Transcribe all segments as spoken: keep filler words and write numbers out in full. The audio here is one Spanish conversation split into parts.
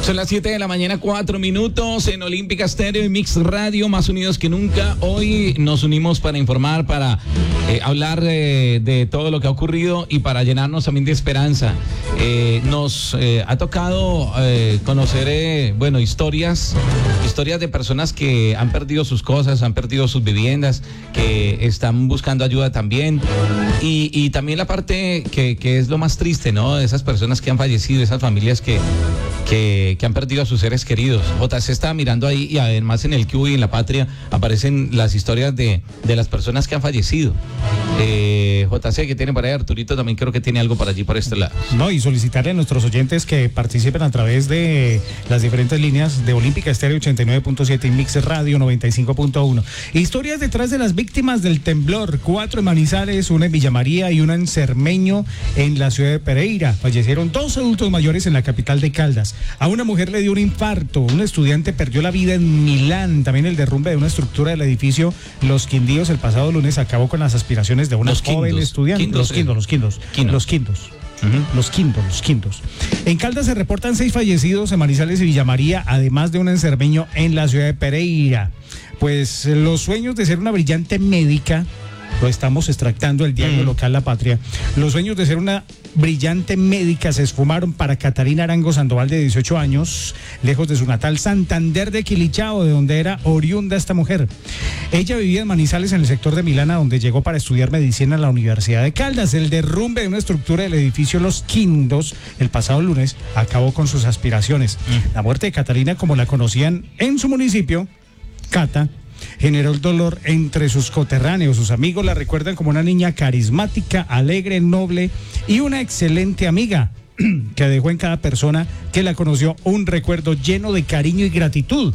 Son las siete de la mañana, cuatro minutos en Olímpica Estéreo y Mix Radio, más unidos que nunca. Hoy nos unimos para informar, para eh, hablar eh, de todo lo que ha ocurrido y para llenarnos también de esperanza. Eh, nos eh, ha tocado eh, conocer, eh, bueno, historias, historias de personas que han perdido sus cosas, han perdido sus viviendas, que están buscando ayuda también. Y, y también la parte que, que es lo más triste, ¿no? De esas personas que han fallecido, esas familias que... Que, que han perdido a sus seres queridos. J C está mirando ahí y además en el Q y en La Patria aparecen las historias de, de las personas que han fallecido. Eh, J C, ¿qué tiene para ahí? Arturito también creo que tiene algo para allí, por este lado. No, y solicitarle a nuestros oyentes que participen a través de las diferentes líneas de Olímpica Estéreo ochenta y nueve punto siete y Mix Radio noventa y cinco punto uno. Historias detrás de las víctimas del temblor. Cuatro en Manizales, una en Villa María y una en Cermeño, en la ciudad de Pereira. Fallecieron dos adultos mayores en la capital de Caldas. A una mujer le dio un infarto, un estudiante perdió la vida en Milán. También el derrumbe de una estructura del edificio Los Quindíos el pasado lunes acabó con las aspiraciones de una Los joven quindos, estudiante. quindos, los quindos, los quindos, quindos. los quindos. Uh-huh. Los quindos, los quindos. En Caldas se reportan seis fallecidos en Manizales y Villa María, además de un en Cermeño en la ciudad de Pereira. Pues los sueños de ser una brillante médica, lo estamos extractando del diario mm. local La Patria. Los sueños de ser una brillante médica se esfumaron para Catalina Arango Sandoval, de dieciocho años, lejos de su natal Santander de Quilichao, de donde era oriunda esta mujer. Ella vivía en Manizales, en el sector de Milana, donde llegó para estudiar medicina en la Universidad de Caldas. El derrumbe de una estructura del edificio Los Quindos el pasado lunes acabó con sus aspiraciones. Mm. La muerte de Catalina, como la conocían en su municipio, Cata, generó el dolor entre sus coterráneos. Sus amigos la recuerdan como una niña carismática, alegre, noble y una excelente amiga que dejó en cada persona que la conoció un recuerdo lleno de cariño y gratitud.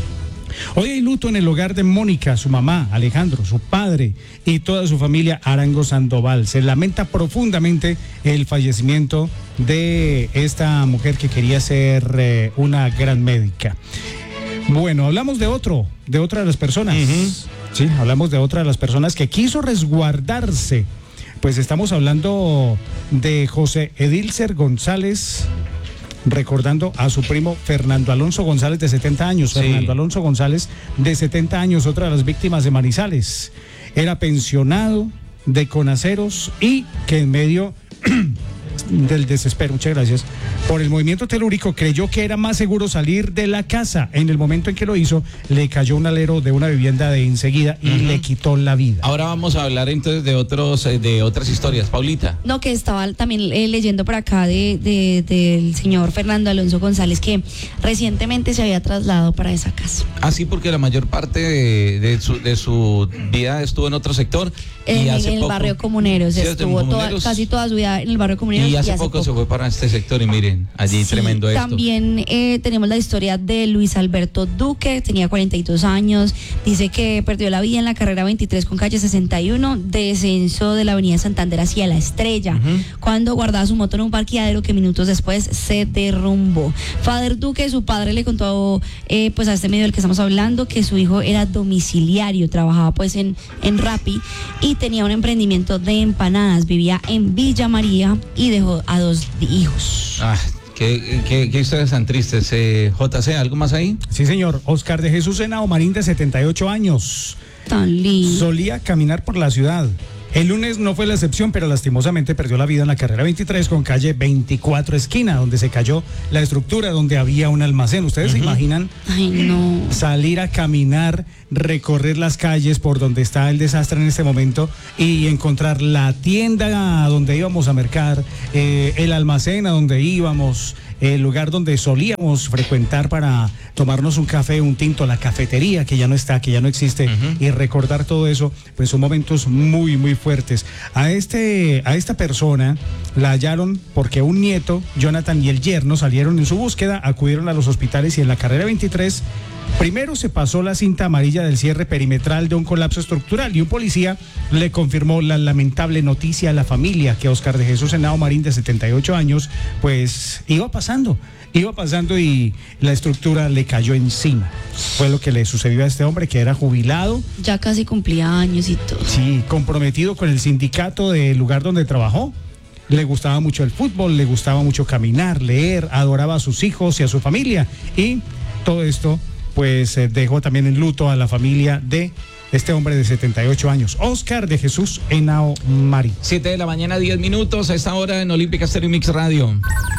Hoy hay luto en el hogar de Mónica, su mamá, Alejandro, su padre y toda su familia Arango Sandoval. Se lamenta profundamente el fallecimiento de esta mujer que quería ser eh, una gran médica. Bueno, hablamos de otro, de otra de las personas. Uh-huh. Sí, hablamos de otra de las personas que quiso resguardarse. Pues estamos hablando de José Edilcer González, recordando a su primo Fernando Alonso González, de setenta años. Sí. Fernando Alonso González, de setenta años, otra de las víctimas de Manizales. Era pensionado de Conaceros y que en medio del desespero, muchas gracias, por el movimiento telúrico, creyó que era más seguro salir de la casa. En el momento en que lo hizo, le cayó un alero de una vivienda de enseguida y uh-huh. le quitó la vida. Ahora vamos a hablar entonces de otros de otras historias. Paulita. No, que estaba también eh, leyendo por acá de, de del señor Fernando Alonso González, que recientemente se había trasladado para esa casa. Ah, sí, porque la mayor parte de, de, su, de su vida estuvo en otro sector. En, y hace en el poco, barrio Comuneros, sí, estuvo Comuneros, toda, casi toda su vida en el barrio Comuneros. Y hace, y hace poco, poco se fue para este sector y miren, allí sí, tremendo esto. También eh, tenemos la historia de Luis Alberto Duque, tenía cuarenta y dos años, dice que perdió la vida en la carrera veintitrés con calle sesenta y uno, descenso de la avenida Santander hacia La Estrella, uh-huh. cuando guardaba su moto en un parqueadero que minutos después se derrumbó. Fader Duque, su padre, le contó eh, pues a este medio del que estamos hablando que su hijo era domiciliario, trabajaba pues en, en Rappi y tenía un emprendimiento de empanadas, vivía en Villa María y dejó a dos hijos. Ah, qué, qué, qué historias tan tristes. Eh, J C, ¿algo más ahí? Sí, señor. Oscar de Jesús Henao Marín, de setenta y ocho años. Tan lindo. Solía caminar por la ciudad. El lunes no fue la excepción, pero lastimosamente perdió la vida en la carrera veintitrés con calle veinticuatro esquina, donde se cayó la estructura donde había un almacén. ¿Ustedes uh-huh. se imaginan? Ay, no. Salir a caminar, recorrer las calles por donde está el desastre en este momento y encontrar la tienda donde íbamos a mercar, eh, el almacén a donde íbamos, el lugar donde solíamos frecuentar para tomarnos un café, un tinto, la cafetería que ya no está, que ya no existe, uh-huh. y recordar todo eso, pues son momentos muy, muy fuertes. A este, a esta persona la hallaron porque un nieto, Jonathan, y el yerno salieron en su búsqueda, acudieron a los hospitales y en la carrera veintitrés primero se pasó la cinta amarilla del cierre perimetral de un colapso estructural y un policía le confirmó la lamentable noticia a la familia que Oscar de Jesús Henao Marín, de setenta y ocho años, pues iba pasando, iba pasando y la estructura le cayó encima. Fue lo que le sucedió a este hombre, que era jubilado. Ya casi cumplía años y todo. Sí, comprometido con el sindicato del lugar donde trabajó. Le gustaba mucho el fútbol, le gustaba mucho caminar, leer, adoraba a sus hijos y a su familia. Y todo esto, pues, eh, dejó también en luto a la familia de este hombre de setenta y ocho años, Oscar de Jesús Henao Mari. siete de la mañana, diez minutos, a esta hora en Olímpica Estéreo y Mix Radio.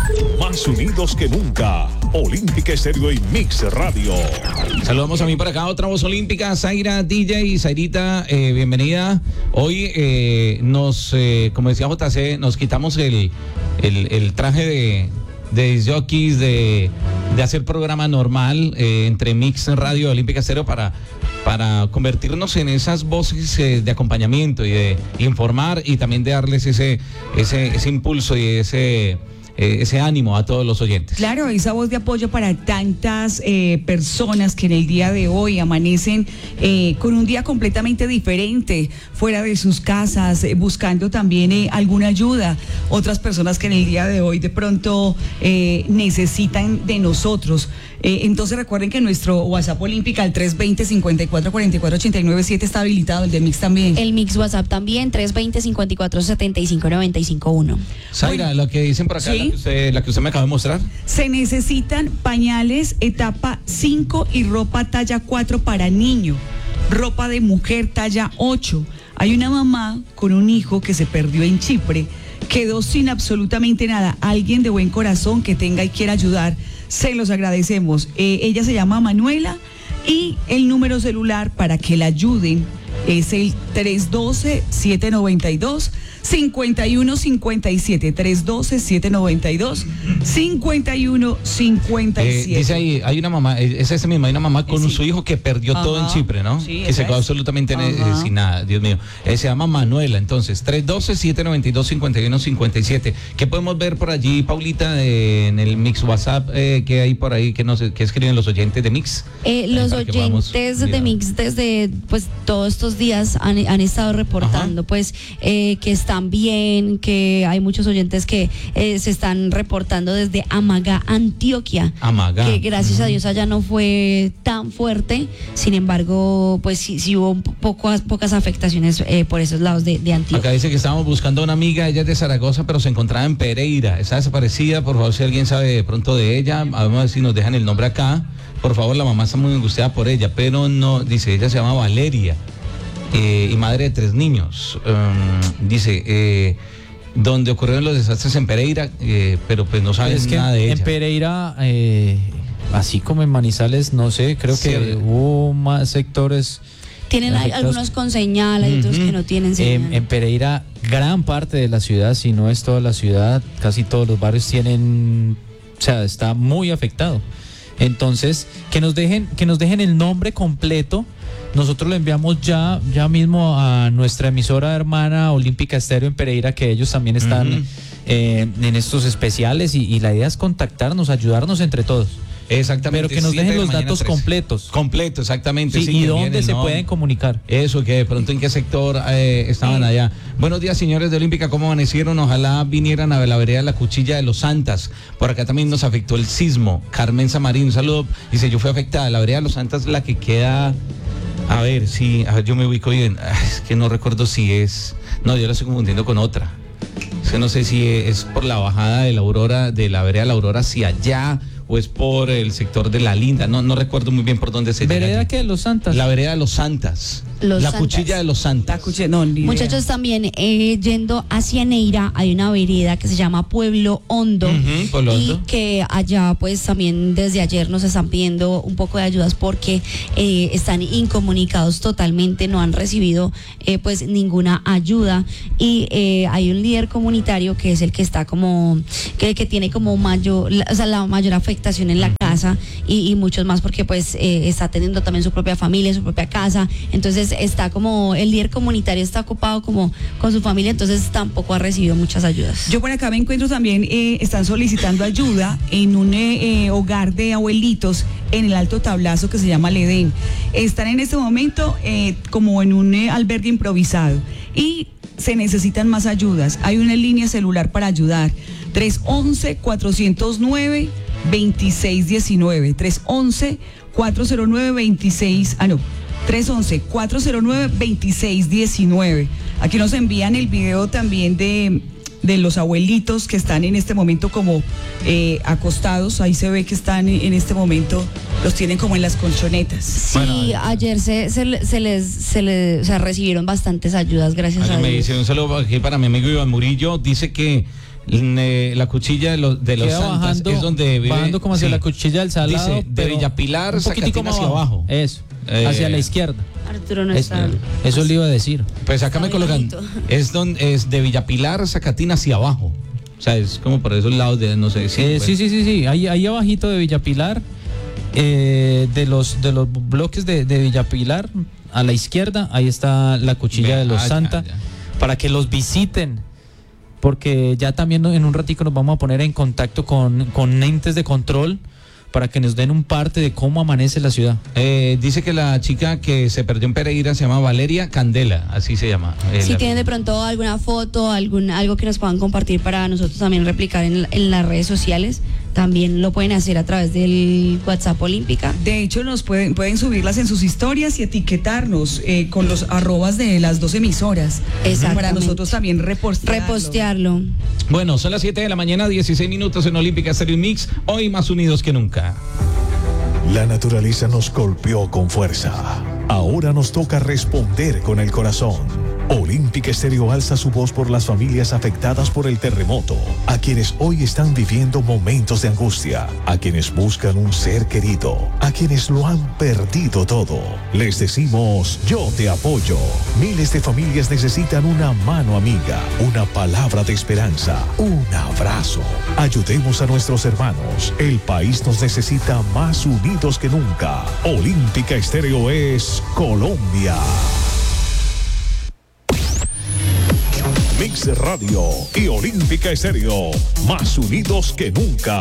Más unidos que nunca, Olímpica Estéreo y Mix Radio. Saludamos también por acá otra voz olímpica, Zaira D J. y Zairita, eh, bienvenida. Hoy eh, nos, eh, como decía J C, nos quitamos el, el, el traje de, de jockeys, de, de hacer programa normal eh, entre Mix Radio y Olímpica Estéreo para... para convertirnos en esas voces eh, de acompañamiento y de informar y también de darles ese ese, ese impulso y ese eh, ese ánimo a todos los oyentes. Claro, esa voz de apoyo para tantas eh, personas que en el día de hoy amanecen eh, con un día completamente diferente, fuera de sus casas, eh, buscando también eh, alguna ayuda. Otras personas que en el día de hoy de pronto eh, necesitan de nosotros. Eh, entonces recuerden que nuestro WhatsApp Olímpica, el tres veinte, cincuenta y cuatro cuarenta y cuatro, ochenta y nueve siete está habilitado, el de Mix también. El Mix WhatsApp también, tres veinte, cincuenta y cuatro, setenta y cinco, noventa y cinco, uno. Zaira, Bueno, lo que dicen por acá, ¿sí? la, que usted, la que usted me acaba de mostrar. Se necesitan pañales etapa cinco y ropa talla cuatro para niño, ropa de mujer talla ocho. Hay una mamá con un hijo que se perdió en Chipre, quedó sin absolutamente nada. Alguien de buen corazón que tenga y quiera ayudar, se los agradecemos. Eh, ella se llama Manuela y el número celular para que la ayuden es el tres uno dos, siete nueve dos, cinco uno cinco siete, tres uno dos, siete nueve dos, cinco uno cinco siete. Eh, dice ahí, hay una mamá, es esa misma, hay una mamá con Sí. su hijo que perdió Ajá. todo en Chipre, ¿no? Sí, que esa se quedó es. absolutamente eh, Ajá. sin nada, Dios mío. Eh, se llama Manuela, entonces, tres uno dos, siete nueve dos, cinco uno cinco siete. ¿Qué podemos ver por allí, Paulita, eh, en el Mix WhatsApp eh, que hay por ahí, que, nos, que escriben los oyentes de Mix? Eh, los Para que podamos oyentes de mirar. Mix desde pues todos estos días han, han estado reportando Ajá. pues eh, que están bien, que hay muchos oyentes que eh, se están reportando desde Amagá, Antioquia. Amagá. Que gracias a Dios allá no fue tan fuerte, sin embargo pues sí, sí hubo un pocas, pocas afectaciones eh, por esos lados de, de Antioquia. Acá dice que estábamos buscando a una amiga, ella es de Zaragoza, pero se encontraba en Pereira. Está desaparecida, por favor, si alguien sabe de pronto de ella, vamos a ver si nos dejan el nombre acá. Por favor, la mamá está muy angustiada por ella, pero no, dice, ella se llama Valeria eh, y madre de tres niños. Um, dice, eh, donde ocurrieron los desastres en Pereira, eh, pero pues no saben Es que nada de ella. en Pereira, eh, así como en Manizales, no sé, creo Sí. que hubo más sectores. Tienen hay afectados. algunos con señal, hay otros Ujú. que no tienen señal. En, en Pereira, gran parte de la ciudad, si no es toda la ciudad, casi todos los barrios tienen, o sea, está muy afectado. Entonces, que nos dejen, que nos dejen el nombre completo. Nosotros lo enviamos ya, ya mismo a nuestra emisora hermana Olímpica Estéreo en Pereira, que ellos también están Ujú. eh, en estos especiales y, y la idea es contactarnos, ayudarnos entre todos. Exactamente. Pero que nos siete dejen de la los mañana, datos tres. completos. Completo, exactamente. Sí, sí, y que dónde vienen, se ¿no? pueden comunicar. Eso, que de pronto en qué sector eh, estaban allá. Buenos días, señores de Olímpica, ¿cómo amanecieron? Ojalá vinieran a la vereda de la Cuchilla de los Santas. Por acá también nos afectó el sismo. Carmen Samarín, un saludo. Dice, yo fui afectada. La vereda de los Santas, la que queda... A ver, sí, a ver, yo me ubico bien. Ah, es que no recuerdo si es... No, yo la estoy confundiendo con otra. Es que no sé si es por la bajada de la Aurora, de la vereda de la Aurora hacia allá, o es por el sector de La Linda. No, no recuerdo muy bien por dónde se llega ¿Vereda allí. que de los Santas? La vereda de los Santas. Los la Santas. Cuchilla de los Santas. La cuche- no, ni idea. Muchachos, también eh, yendo hacia Neira hay una vereda que se llama Pueblo Hondo. Ujú, Pueblo y Hondo. que allá pues también desde ayer nos están pidiendo un poco de ayudas porque eh, están incomunicados totalmente, no han recibido eh, pues ninguna ayuda y eh, hay un líder comunitario que es el que está como que, que tiene como mayor la, o sea, la mayor afectación en la casa y, y muchos más porque pues eh, está teniendo también su propia familia, su propia casa, entonces está como el líder comunitario está ocupado como con su familia, entonces tampoco ha recibido muchas ayudas. Yo por acá me encuentro también, eh, están solicitando ayuda en un eh, eh, hogar de abuelitos en el Alto Tablazo que se llama El Edén. Están en este momento eh, como en un eh, albergue improvisado y se necesitan más ayudas. Hay una línea celular para ayudar, tres once, cuatrocientos nueve, veintiséis diecinueve, tres once, cuatrocientos nueve, veintiséis, ah no, tres once, cuatrocientos nueve, veintiséis diecinueve. Aquí nos envían el video también de de los abuelitos que están en este momento como eh, acostados. Ahí se ve que están en este momento, los tienen como en las colchonetas. Sí, Bueno, ayer se, se, le- se les, se les, o sea, recibieron bastantes ayudas, gracias a Alguien me Dios. dice un saludo aquí para mi amigo Iván Murillo. Dice que eh, la cuchilla de los, de los Queda Santas bajando, es donde vive. bajando como hacia sí. la cuchilla del Salado. Dice, de pero Villapilar, un poquitico Zacatina más hacia abajo. Eso, Eh, hacia la izquierda. Arturo no Es- está. eso le iba a decir. Pues acá Está me colocan. bajito. Es, donde, es de Villapilar, Zacatina hacia abajo. O sea, es como por esos lados de, no sé. Sí, Eh, pues. sí, sí, sí, sí. Ahí, ahí abajito de Villapilar, eh, de los de los bloques de, de Villapilar, a la izquierda, ahí está la cuchilla Ve, de los ah, ya, Santa, ya. para que los visiten, porque ya también en un ratico nos vamos a poner en contacto con, con entes de control para que nos den un parte de cómo amanece la ciudad. Eh, dice que la chica que se perdió en Pereira se llama Valeria Candela, así se llama. Eh, Si la- tienen de pronto alguna foto, algún, algo que nos puedan compartir para nosotros también replicar en, en las redes sociales, también lo pueden hacer a través del WhatsApp Olímpica. De hecho, nos pueden, pueden subirlas en sus historias y etiquetarnos eh, con los arrobas de las dos emisoras. Exactamente. Para nosotros también repostearlo. Repostearlo. Bueno, son las siete de la mañana, dieciséis minutos en Olímpica Stereo Mix, hoy más unidos que nunca. La naturaleza nos golpeó con fuerza. Ahora nos toca responder con el corazón. Olímpica Estéreo alza su voz por las familias afectadas por el terremoto, a quienes hoy están viviendo momentos de angustia, a quienes buscan un ser querido, a quienes lo han perdido todo. Les decimos, yo te apoyo. Miles de familias necesitan una mano amiga, una palabra de esperanza, un abrazo. Ayudemos a nuestros hermanos. El país nos necesita más unidos que nunca. Olímpica Estéreo es Colombia. Mix Radio y Olímpica Estéreo, más unidos que nunca.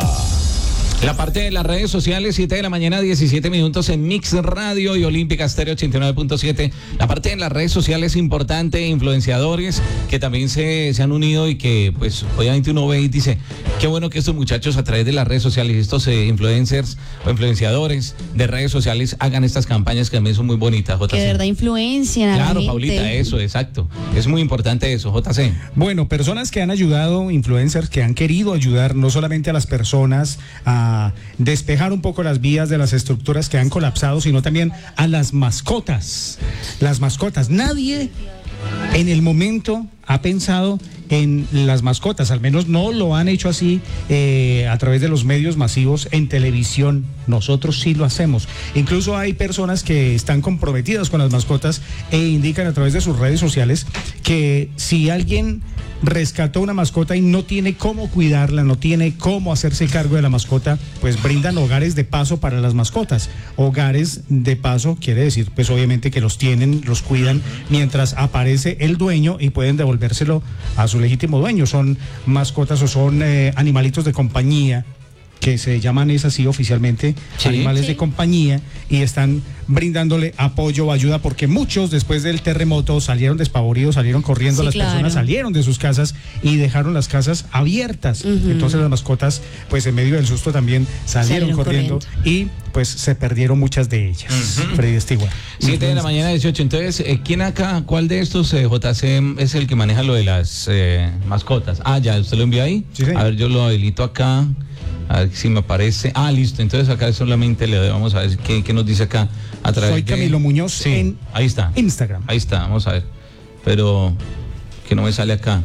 La parte de las redes sociales, siete de la mañana, diecisiete minutos en Mix Radio y Olímpica Stereo ochenta y nueve punto siete. La parte de las redes sociales importante, influenciadores que también se, se han unido y que pues obviamente uno ve y dice, qué bueno que estos muchachos a través de las redes sociales, estos eh, influencers o influenciadores de redes sociales hagan estas campañas que también son muy bonitas, J C. Que de verdad influencian a la Claro, gente. Paulita, eso, exacto. Es muy importante eso, J C. Bueno, personas que han ayudado, influencers que han querido ayudar no solamente a las personas a despejar un poco las vías de las estructuras que han colapsado, sino también a las mascotas. Las mascotas. Nadie en el momento ha pensado en las mascotas, al menos no lo han hecho así eh, a través de los medios masivos en televisión. Nosotros sí lo hacemos. Incluso hay personas que están comprometidas con las mascotas e indican a través de sus redes sociales que si alguien rescató una mascota y no tiene cómo cuidarla, no tiene cómo hacerse cargo de la mascota, pues brindan hogares de paso para las mascotas. Hogares de paso quiere decir, pues obviamente que los tienen, los cuidan mientras aparece el dueño y pueden devolvérselo a su legítimo dueño. Son mascotas o son eh, animalitos de compañía, que se llaman es así oficialmente, Sí. animales Sí. de compañía, y están brindándole apoyo o ayuda porque muchos después del terremoto salieron despavoridos, salieron corriendo, Sí, las claro. personas salieron de sus casas y dejaron las casas abiertas. Ujú. Entonces las mascotas, pues en medio del susto también salieron, Salieron corriendo, y pues se perdieron muchas de ellas. Freddy Stewart. siete de la mañana, dieciocho. Entonces, eh, ¿quién acá, cuál de estos eh, J C es el que maneja lo de las eh, mascotas? Ah, ya, ¿usted lo envió ahí? Sí, señor. A ver, yo lo habilito acá. A ver si me aparece. Ah, listo. Entonces acá solamente le doy, vamos a ver qué, qué nos dice acá a través Soy de... Camilo Muñoz Sí, en ahí está. Instagram. Ahí está, vamos a ver. Pero que no me sale acá.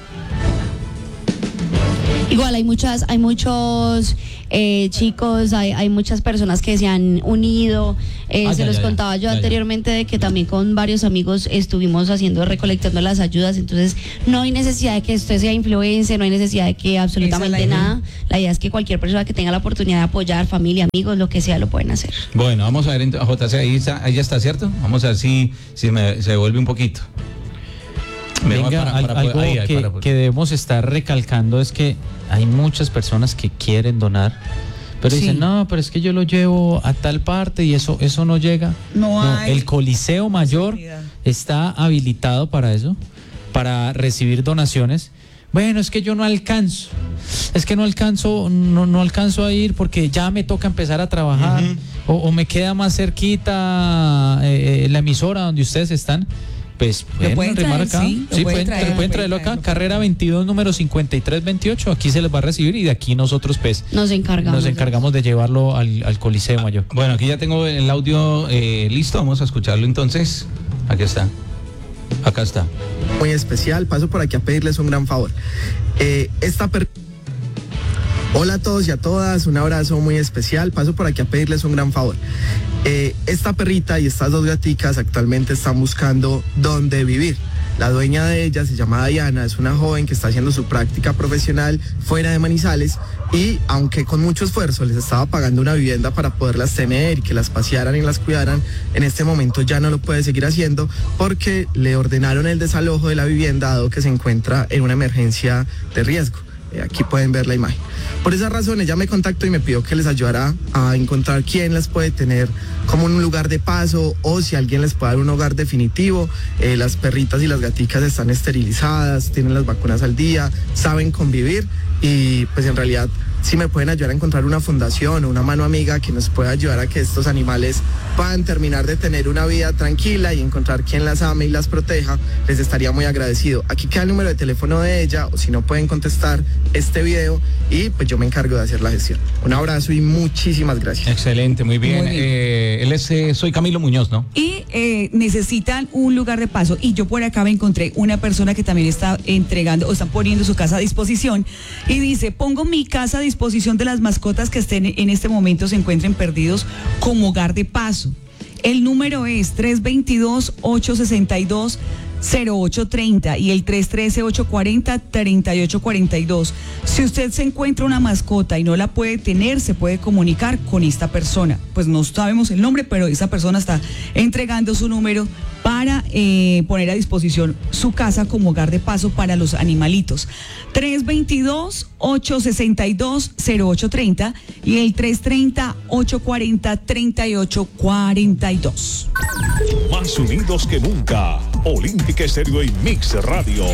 Igual hay muchas, hay muchos eh, chicos, hay, hay muchas personas que se han unido. Eh, Ah, se ya, los ya, ya. contaba yo Ya, ya. anteriormente de que también con varios amigos estuvimos haciendo, recolectando las ayudas. Entonces no hay necesidad de que usted sea influencer, no hay necesidad de que absolutamente Esa es la idea. nada. La idea es que cualquier persona que tenga la oportunidad de apoyar, familia, amigos, lo que sea, lo pueden hacer. Bueno, vamos a ver, ent- J C, ahí, está, ahí ya está, ¿cierto? Vamos a ver si, si me, se devuelve un poquito. Me voy Venga, para- al- para algo poder- ahí, ahí, que, para poder- que debemos estar recalcando es que hay muchas personas que quieren donar, pero Sí. dicen, no, pero es que yo lo llevo a tal parte y eso, eso no llega. No hay el Coliseo Mayor posibilidad. está habilitado para eso, para recibir donaciones. Bueno, es que yo no alcanzo, es que no alcanzo, no, no alcanzo a ir porque ya me toca empezar a trabajar, o, o me queda más cerquita eh, eh, la emisora donde ustedes están. pues pueden pueden arrimar traer, acá. sí, lo Sí, pueden pueden, traer, pueden pueden traerlo acá. traerlo. Carrera veintidós, número cincuenta y tres veintiocho. Aquí se les va a recibir y de aquí nosotros, pues, Nos encargamos. nos encargamos de llevarlo al, al Coliseo Mayor. Bueno, aquí ya tengo el audio eh, listo, vamos a escucharlo entonces. Aquí está. Acá está. Muy especial, paso por aquí a pedirles un gran favor. Eh, esta per- Hola a todos y a todas, un abrazo muy especial, paso por aquí a pedirles un gran favor. Eh, esta perrita y estas dos gaticas actualmente están buscando dónde vivir. La dueña de ellas se llama Diana, es una joven que está haciendo su práctica profesional fuera de Manizales y aunque con mucho esfuerzo les estaba pagando una vivienda para poderlas tener y que las pasearan y las cuidaran, en este momento ya no lo puede seguir haciendo porque le ordenaron el desalojo de la vivienda dado que se encuentra en una emergencia de riesgo. Eh, aquí pueden ver la imagen. Por esa razón ella me contactó y me pidió que les ayudara a encontrar quién las puede tener como un lugar de paso o si alguien les puede dar un hogar definitivo. Eh, las perritas y las gaticas están esterilizadas, tienen las vacunas al día, saben convivir y pues en realidad si me pueden ayudar a encontrar una fundación o una mano amiga que nos pueda ayudar a que estos animales puedan terminar de tener una vida tranquila y encontrar quien las ame y las proteja, les estaría muy agradecido. Aquí queda el número de teléfono de ella o si no pueden contestar este video y pues yo me encargo de hacer la gestión. Un abrazo y muchísimas gracias. Excelente, muy bien. Muy bien. Eh, él es, eh, soy Camilo Muñoz, ¿no? Y eh, necesitan un lugar de paso. Y yo por acá me encontré una persona que también está entregando o está poniendo su casa a disposición y dice, pongo mi casa a disposición de las mascotas que estén en este momento se encuentren perdidos como hogar de paso. El número es tres dos dos, ocho seis dos, cero ocho tres cero y el tres uno tres, ocho cuatro cero, tres ocho cuatro dos. Si usted se encuentra una mascota y no la puede tener, se puede comunicar con esta persona. Pues no sabemos el nombre, pero esa persona está entregando su número para eh, poner a disposición su casa como hogar de paso para los animalitos. tres dos dos, ocho seis dos, cero ocho tres cero y el tres tres cero, ocho cuatro cero, tres ocho cuatro dos. Más unidos que nunca. Olímpica Estéreo y Mix Radio.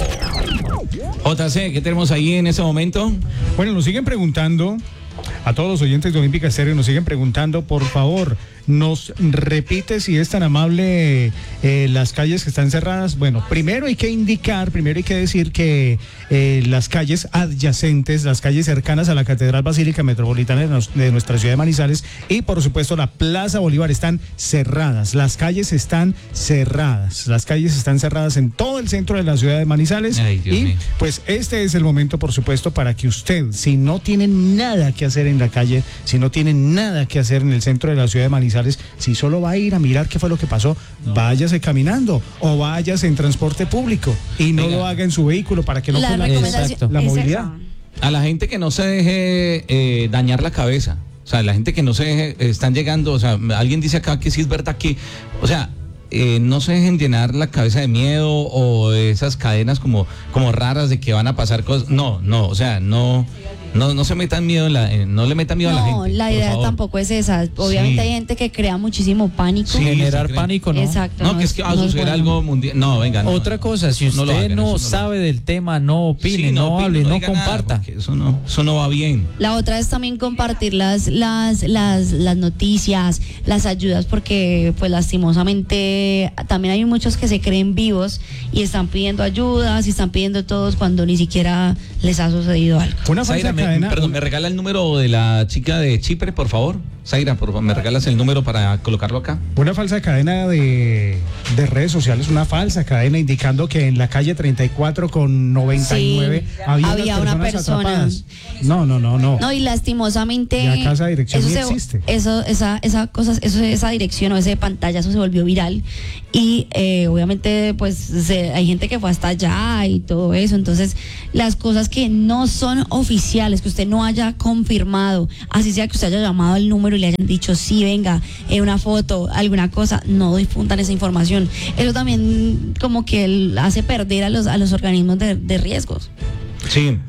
J C, ¿qué tenemos ahí en ese momento? Bueno, nos siguen preguntando, a todos los oyentes de Olímpica Estéreo, nos siguen preguntando, por favor, nos repite si es tan amable eh, las calles que están cerradas. Bueno, primero hay que indicar, primero hay que decir que eh, las calles adyacentes, las calles cercanas a la Catedral Basílica Metropolitana de, nos, de nuestra ciudad de Manizales y por supuesto la Plaza Bolívar están cerradas. Las calles están cerradas, las calles están cerradas en todo el centro de la ciudad de Manizales. Ay, Dios y mío. pues este es el momento, por supuesto, para que usted, si no tiene nada que hacer en la calle, si no tiene nada que hacer en el centro de la ciudad de Manizales, si solo va a ir a mirar qué fue lo que pasó, váyase caminando o váyase en transporte público y no Venga. lo haga en su vehículo para que no La colapse recomendación Exacto. la es movilidad. esa. A la gente que no se deje eh, dañar la cabeza. O sea, la gente que no se deje, eh, están llegando, o sea, alguien dice acá que sí es verdad que, o sea, eh, no se dejen llenar la cabeza de miedo o de esas cadenas como, como raras de que van a pasar cosas. No, no, o sea, no, no, no se metan miedo en la, en- no le metan miedo a la gente. No, la por idea favor. tampoco es esa. Obviamente Sí. hay gente que crea muchísimo pánico. Sí, Generar se cree. pánico, ¿no? Exacto. No, que es que va a no es suceder bueno. algo mundial. No, venga. no. Otra cosa, si No lo usted hagan, no, eso no lo sabe del tema, no opine, Sí, no, opine, hable, no, diga nada, comparta. porque eso no, eso no va bien. La otra es también compartir las, las, las, las noticias, las ayudas, porque pues lastimosamente también hay muchos que se creen vivos y están pidiendo ayudas y están pidiendo todos cuando ni siquiera les ha sucedido algo. Una falsa Zaira, me, cadena. perdón, ¿me regala el número de la chica de Chipre, por favor? Zaira, por favor, ¿me regalas el número para colocarlo acá? Una falsa cadena de, de redes sociales, una falsa cadena indicando que en la calle treinta y cuatro con noventa y nueve Sí, había, había unas una personas persona. atrapadas. No, no, no, no. No, y lastimosamente Ya acá esa dirección eso ni se- existe. Eso, esa, esa cosa, eso, esa dirección o ese pantallazo se volvió viral y eh, obviamente pues se- hay gente que fue hasta allá y todo eso. Entonces las cosas que no son oficiales, que usted no haya confirmado, así sea que usted haya llamado al número y le hayan dicho sí, venga, eh, una foto, alguna cosa, no difundan esa información. Eso también como que el- hace perder a los, a los organismos de, de riesgos. Sí.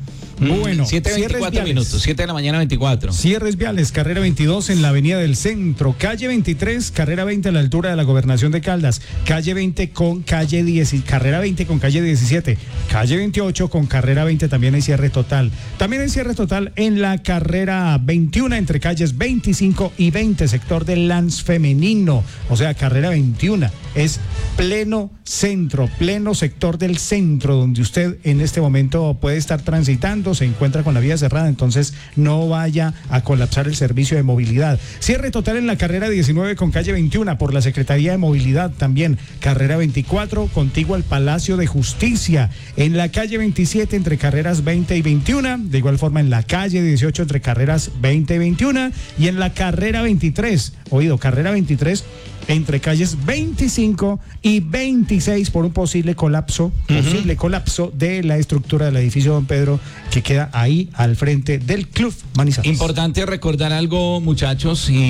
Bueno, siete cierres veinticuatro viales. minutos, siete de la mañana veinticuatro. Cierres viales, carrera veintidós en la avenida del Centro, calle veintitrés, carrera veinte a la altura de la Gobernación de Caldas, calle veinte con calle diez, carrera veinte con calle diecisiete, calle veintiocho con carrera veinte también hay cierre total. También hay cierre total en la carrera veintiuno entre calles veinticinco y veinte, sector del Lance femenino, o sea, carrera veintiuno es pleno centro, pleno sector del centro donde usted en este momento puede estar transitando, se encuentra con la vía cerrada, entonces no vaya a colapsar el servicio de movilidad. Cierre total en la carrera diecinueve con calle veintiuno por la Secretaría de Movilidad también, carrera veinticuatro contiguo al Palacio de Justicia, en la calle veintisiete entre carreras veinte y veintiuno, de igual forma en la calle dieciocho entre carreras veinte y veintiuno y en la carrera veintitrés, oído, carrera veintitrés entre calles veinticinco y veintiséis por un posible colapso, uh-huh. posible colapso de la estructura del edificio Don Pedro que queda ahí al frente del Club Manizales. Importante recordar algo, muchachos, y,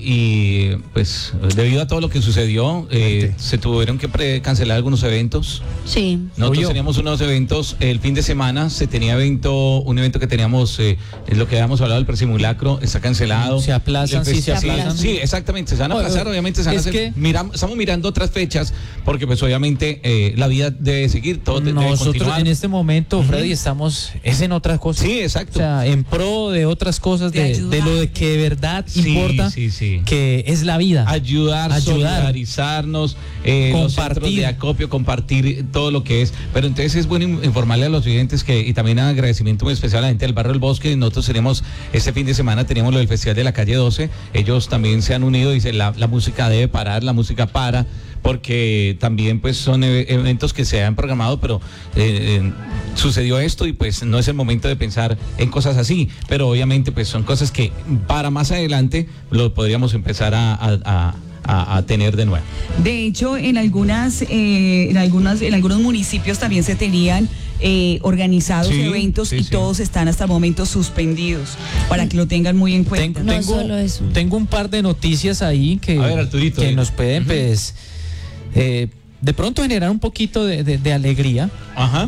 y pues debido a todo lo que sucedió, eh, se tuvieron que pre- cancelar algunos eventos. Sí. Nosotros Obvio. teníamos unos eventos el fin de semana, se tenía evento, un evento que teníamos, eh, es lo que habíamos hablado, el presimulacro, está cancelado. Se aplazan, El sí, festi- se aplazan. Sí, exactamente, se van a Oye, aplazar, obviamente se van a es hacer. que- Miram- estamos mirando otras fechas, porque pues obviamente eh, la vida debe seguir, todo de- debe Nosotros continuar. en este momento, Freddy, estamos es en otras cosas. Sí, exacto. O sea, en pro de otras cosas, De de, ayudar. de lo de que de verdad Sí, importa, sí, sí. que es la vida. Ayudar, Ayudar. solidarizarnos, eh, los centros Compartir. de acopio, compartir todo lo que es. Pero entonces es bueno in- informarle a los oyentes que, y también agradecimiento muy especial a la gente del Barrio del Bosque. Nosotros tenemos, este fin de semana teníamos lo del Festival de la Calle doce. Ellos también se han unido y dicen la, la música debe parar, la música para, porque también pues son e- eventos que se han programado, pero eh, eh, sucedió esto y pues no es el momento de pensar en cosas así, pero obviamente pues son cosas que para más adelante lo podríamos empezar a, a, a, a- a tener de nuevo. De hecho, en algunas, eh, en algunas, en algunos municipios también se tenían eh, organizados Sí, eventos sí, y sí. todos están hasta el momento suspendidos para que lo tengan muy en cuenta. Tengo, No tengo, solo eso. tengo un par de noticias ahí que, A ver, Arturito, que eh. nos pueden, pues, eh, de pronto generar un poquito de, de- de alegría Ajá.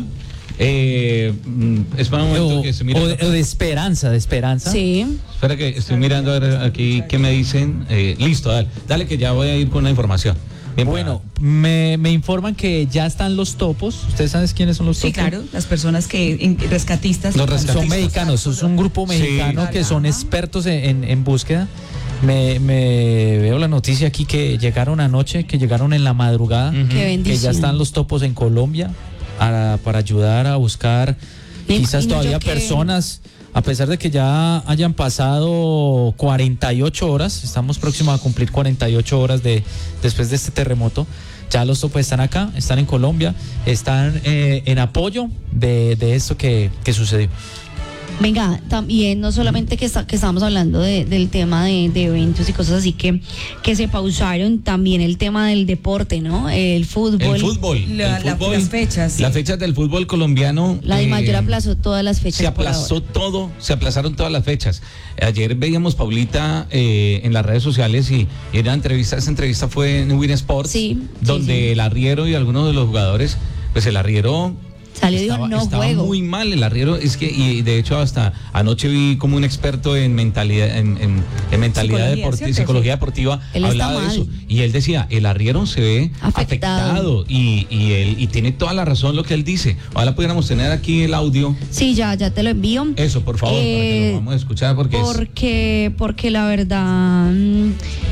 Eh, mm, espera un momento o, que estoy mirando. o de, o de esperanza, de esperanza. Sí. Espera que estoy mirando a ver aquí qué me dicen. Eh, listo, dale. Dale que ya voy a ir con la información. Bien, Bueno, me, me informan que ya están los topos. ¿Ustedes saben quiénes son los Sí, topos? claro, las personas que en- rescatistas. Los Son rescatistas. mexicanos, es un grupo Sí. mexicano que son expertos en, en- en búsqueda. Me, me veo la noticia aquí que llegaron anoche, que llegaron en la madrugada, Ujú. Qué que bendición. ya están los topos en Colombia a- para ayudar a buscar Me quizás imagino todavía yo que- personas, a pesar de que ya hayan pasado cuarenta y ocho horas, estamos próximos a cumplir cuarenta y ocho horas de después de este terremoto. Ya los topos están acá, están en Colombia, están eh, en apoyo de, de esto que, que sucedió. Venga, también no solamente que, está, que estamos hablando de- del tema de, de eventos y cosas así que, que se pausaron, también el tema del deporte, ¿no? El fútbol. El fútbol. La- el la- fútbol, las fechas. Las fechas del fútbol colombiano. La de eh, Mayor aplazó todas las fechas. Se por aplazó ahora. todo, se aplazaron todas las fechas. Ayer veíamos Paulita eh, en las redes sociales y, y era entrevista, esa entrevista fue en Win Sports, Sí, donde sí, sí. el arriero y algunos de los jugadores, pues el arriero Salió y dijo, estaba, no estaba juego. muy mal el arriero, es que y de hecho hasta anoche vi como un experto en mentalidad en, en- en mentalidad Psicología, deportiva, ¿cierto? psicología deportiva, Él está hablaba de mal. eso y él decía, el arriero se ve Afectado. afectado, y, y él y tiene toda la razón lo que él dice. Ojalá pudiéramos tener aquí el audio. Sí, ya, ya te lo envío. Eso, por favor, para que Eh, lo vamos a escuchar porque es... porque, porque la verdad, mm,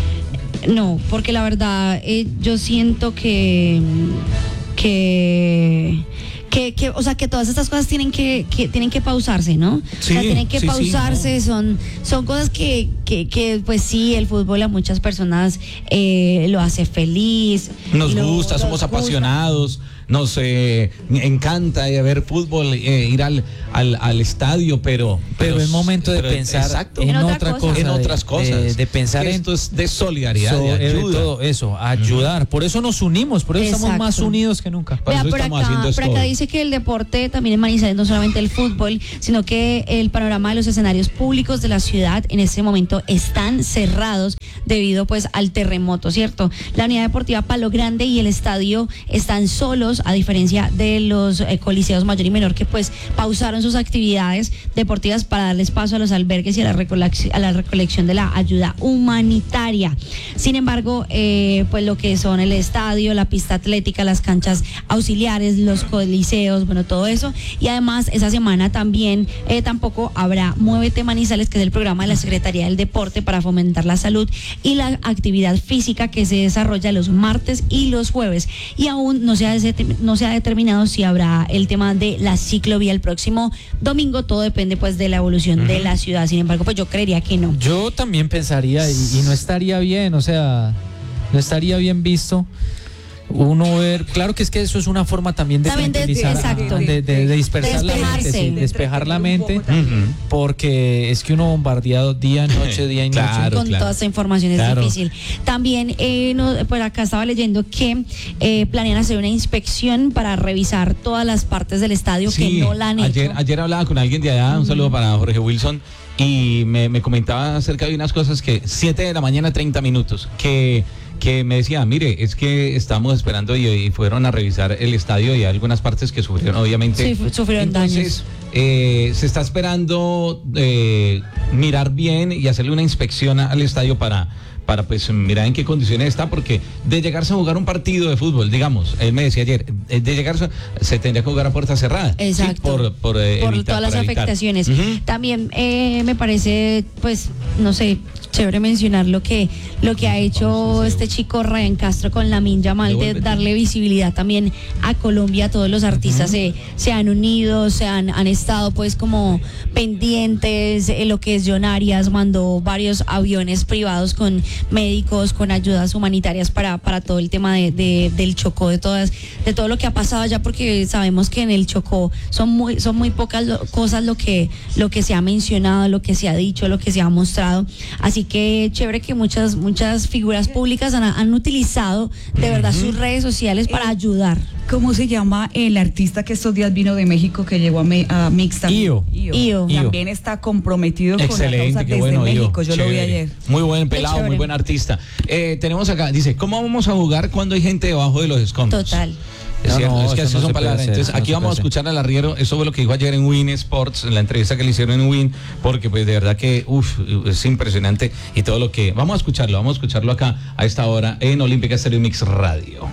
no, porque la verdad eh, yo siento que, que, que, que, o sea, que todas estas cosas tienen que, que tienen que pausarse, ¿no? Sí, o sea, tienen que sí, sí, pausarse, son, son cosas que, que, que, pues sí, el fútbol a muchas personas eh, lo hace feliz. Nos lo- gusta, los somos gusta. apasionados, nos eh, encanta eh, ver fútbol, eh, ir al, al, al estadio, pero... Pero es momento de pero- pensar exacto, en, En otra otra cosa. cosa. en de- otras cosas. De, de pensar Que en esto es de solidaridad, so- de eh, ayuda. todo eso, ayudar. Por eso nos unimos, por eso estamos Exacto. más unidos que nunca. Por Vea, eso por estamos acá, haciendo por esto acá hoy. dice que el deporte también en Manizales no solamente el fútbol, sino que el panorama de los escenarios públicos de la ciudad en este momento están cerrados debido pues al terremoto, ¿cierto? La unidad deportiva Palo Grande y el estadio están solos, a diferencia de los eh, coliseos mayor y menor, que pues pausaron sus actividades deportivas para darles paso a los albergues y a la, recolección, a la recolección de la ayuda humanitaria. Sin embargo, eh, pues lo que son el estadio, la pista atlética, las canchas auxiliares, los coliseos, bueno, todo eso. Y además, esa semana también eh, tampoco habrá Muévete Manizales, que es el programa de la Secretaría del Deporte para fomentar la salud y la actividad física, que se desarrolla los martes y los jueves. Y aún no se ha, no se ha determinado si habrá el tema de la ciclovía el próximo domingo. Todo depende pues de la evolución uh-huh. de la ciudad. Sin embargo, pues yo creería que no. Yo también pensaría, y, y no estaría bien, o sea, no estaría bien visto uno ver, claro que es que eso es una forma también de también tranquilizar, de, de, de, de, de dispersar de la mente, sí, despejar la mente, uh-huh. porque es que uno bombardeado día, noche, día y noche. Claro, con claro. toda esta información es claro. difícil. También, eh, no, por acá estaba leyendo que eh, planean hacer una inspección para revisar todas las partes del estadio sí, que no la han ayer, hecho. Ayer hablaba con alguien de allá, un saludo uh-huh. para Jorge Wilson, y me, me comentaba acerca de unas cosas que siete de la mañana, treinta minutos, que que me decía, mire, es que estamos esperando y, y fueron a revisar el estadio y hay algunas partes que sufrieron, obviamente. Sí, sufrieron Entonces, daños. Eh, se está esperando eh, mirar bien y hacerle una inspección al estadio para, para pues mirar en qué condiciones está, porque de llegarse a jugar un partido de fútbol, digamos, él me decía ayer, de llegarse se tendría que jugar a puerta cerrada. Exacto. ¿Sí? Por, por, eh, por evitar, todas las afectaciones. Uh-huh. También eh, me parece, pues, no sé, chévere mencionar lo que lo que ha hecho este chico Ryan Castro con Lamine Yamal, de darle visibilidad también a Colombia. Todos los artistas uh-huh. se, se han unido, se han, han estado pues como pendientes. Eh, lo que es John Arias mandó varios aviones privados con médicos, con ayudas humanitarias para, para todo el tema de, de, del Chocó, de todas, de todo lo que ha pasado allá, porque sabemos que en el Chocó son muy, son muy pocas lo, cosas lo que, lo que se ha mencionado, lo que se ha dicho, lo que se ha mostrado. Así que chévere que muchas muchas figuras públicas han, han utilizado de verdad sus redes sociales para ayudar. ¿Cómo se llama el artista que estos días vino de México, que llegó a, me, a Mix también? Io. Io. Io. También está comprometido excelente, con la causa desde bueno, México. Io. Yo Chévere. lo vi ayer. Muy buen pelado, muy buen artista. Eh, tenemos acá, dice, ¿cómo vamos a jugar cuando hay gente debajo de los escombros? Total. Es No, cierto, no, es que así no son palabras. hacer, Entonces, aquí no vamos a escuchar al arriero. Eso fue lo que dijo ayer en Win Sports, en la entrevista que le hicieron en Win, porque pues de verdad que, uff, es impresionante y todo lo que... Vamos a escucharlo, vamos a escucharlo acá a esta hora en Olímpica Estéreo Mix Radio.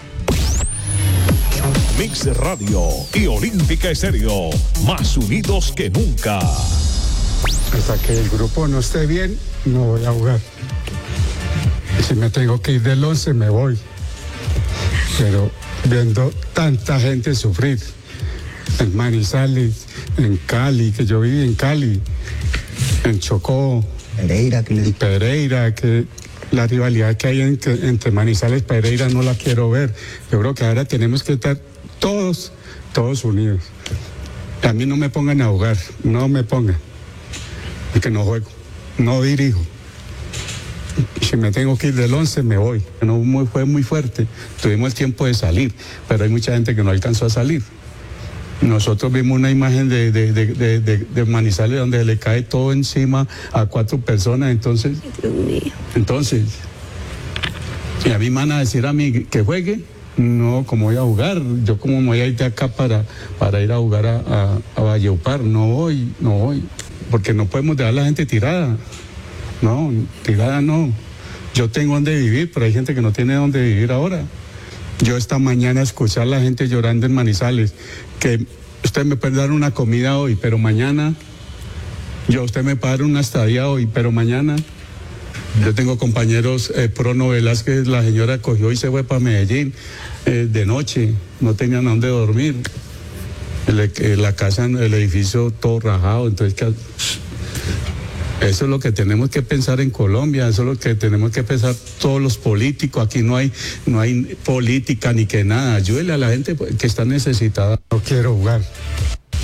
Mix Radio y Olímpica Estéreo, más unidos que nunca. Hasta que el grupo no esté bien, no voy a jugar. Si me tengo que ir del once, me voy. Pero viendo tanta gente sufrir en Manizales, en Cali, que yo viví en Cali, en Chocó, Pereira, que en Pereira, que la rivalidad que hay entre, entre Manizales y Pereira no la quiero ver. Yo creo que ahora tenemos que estar todos, todos unidos. A mí no me pongan a jugar, no me pongan, porque no juego, no dirijo. Si me tengo que ir del once, me voy. No muy, fue muy fuerte. Tuvimos el tiempo de salir, pero hay mucha gente que no alcanzó a salir. Nosotros vimos una imagen de, de, de, de, de, de Manizales donde le cae todo encima a cuatro personas. Entonces, entonces, y a mí me van a decir a mí que juegue. No, ¿cómo voy a jugar? Yo como me voy a ir de acá para, para ir a jugar a, a, a Valledupar. No voy, no voy, porque no podemos dejar a la gente tirada. No, tirada no. Yo tengo donde vivir, pero hay gente que no tiene donde vivir ahora. Yo esta mañana escuché a la gente llorando en Manizales, que usted me puede dar una comida hoy, pero mañana, yo usted me puede dar una estadía hoy, pero mañana. Yo tengo compañeros, eh, Prono Velázquez, la señora cogió y se fue para Medellín eh, de noche, no tenían a dónde dormir. El, la casa, el edificio todo rajado, entonces que... Eso es lo que tenemos que pensar en Colombia, eso es lo que tenemos que pensar todos los políticos. Aquí no hay, no hay política ni que nada. Ayúdele a la gente que está necesitada. No quiero jugar.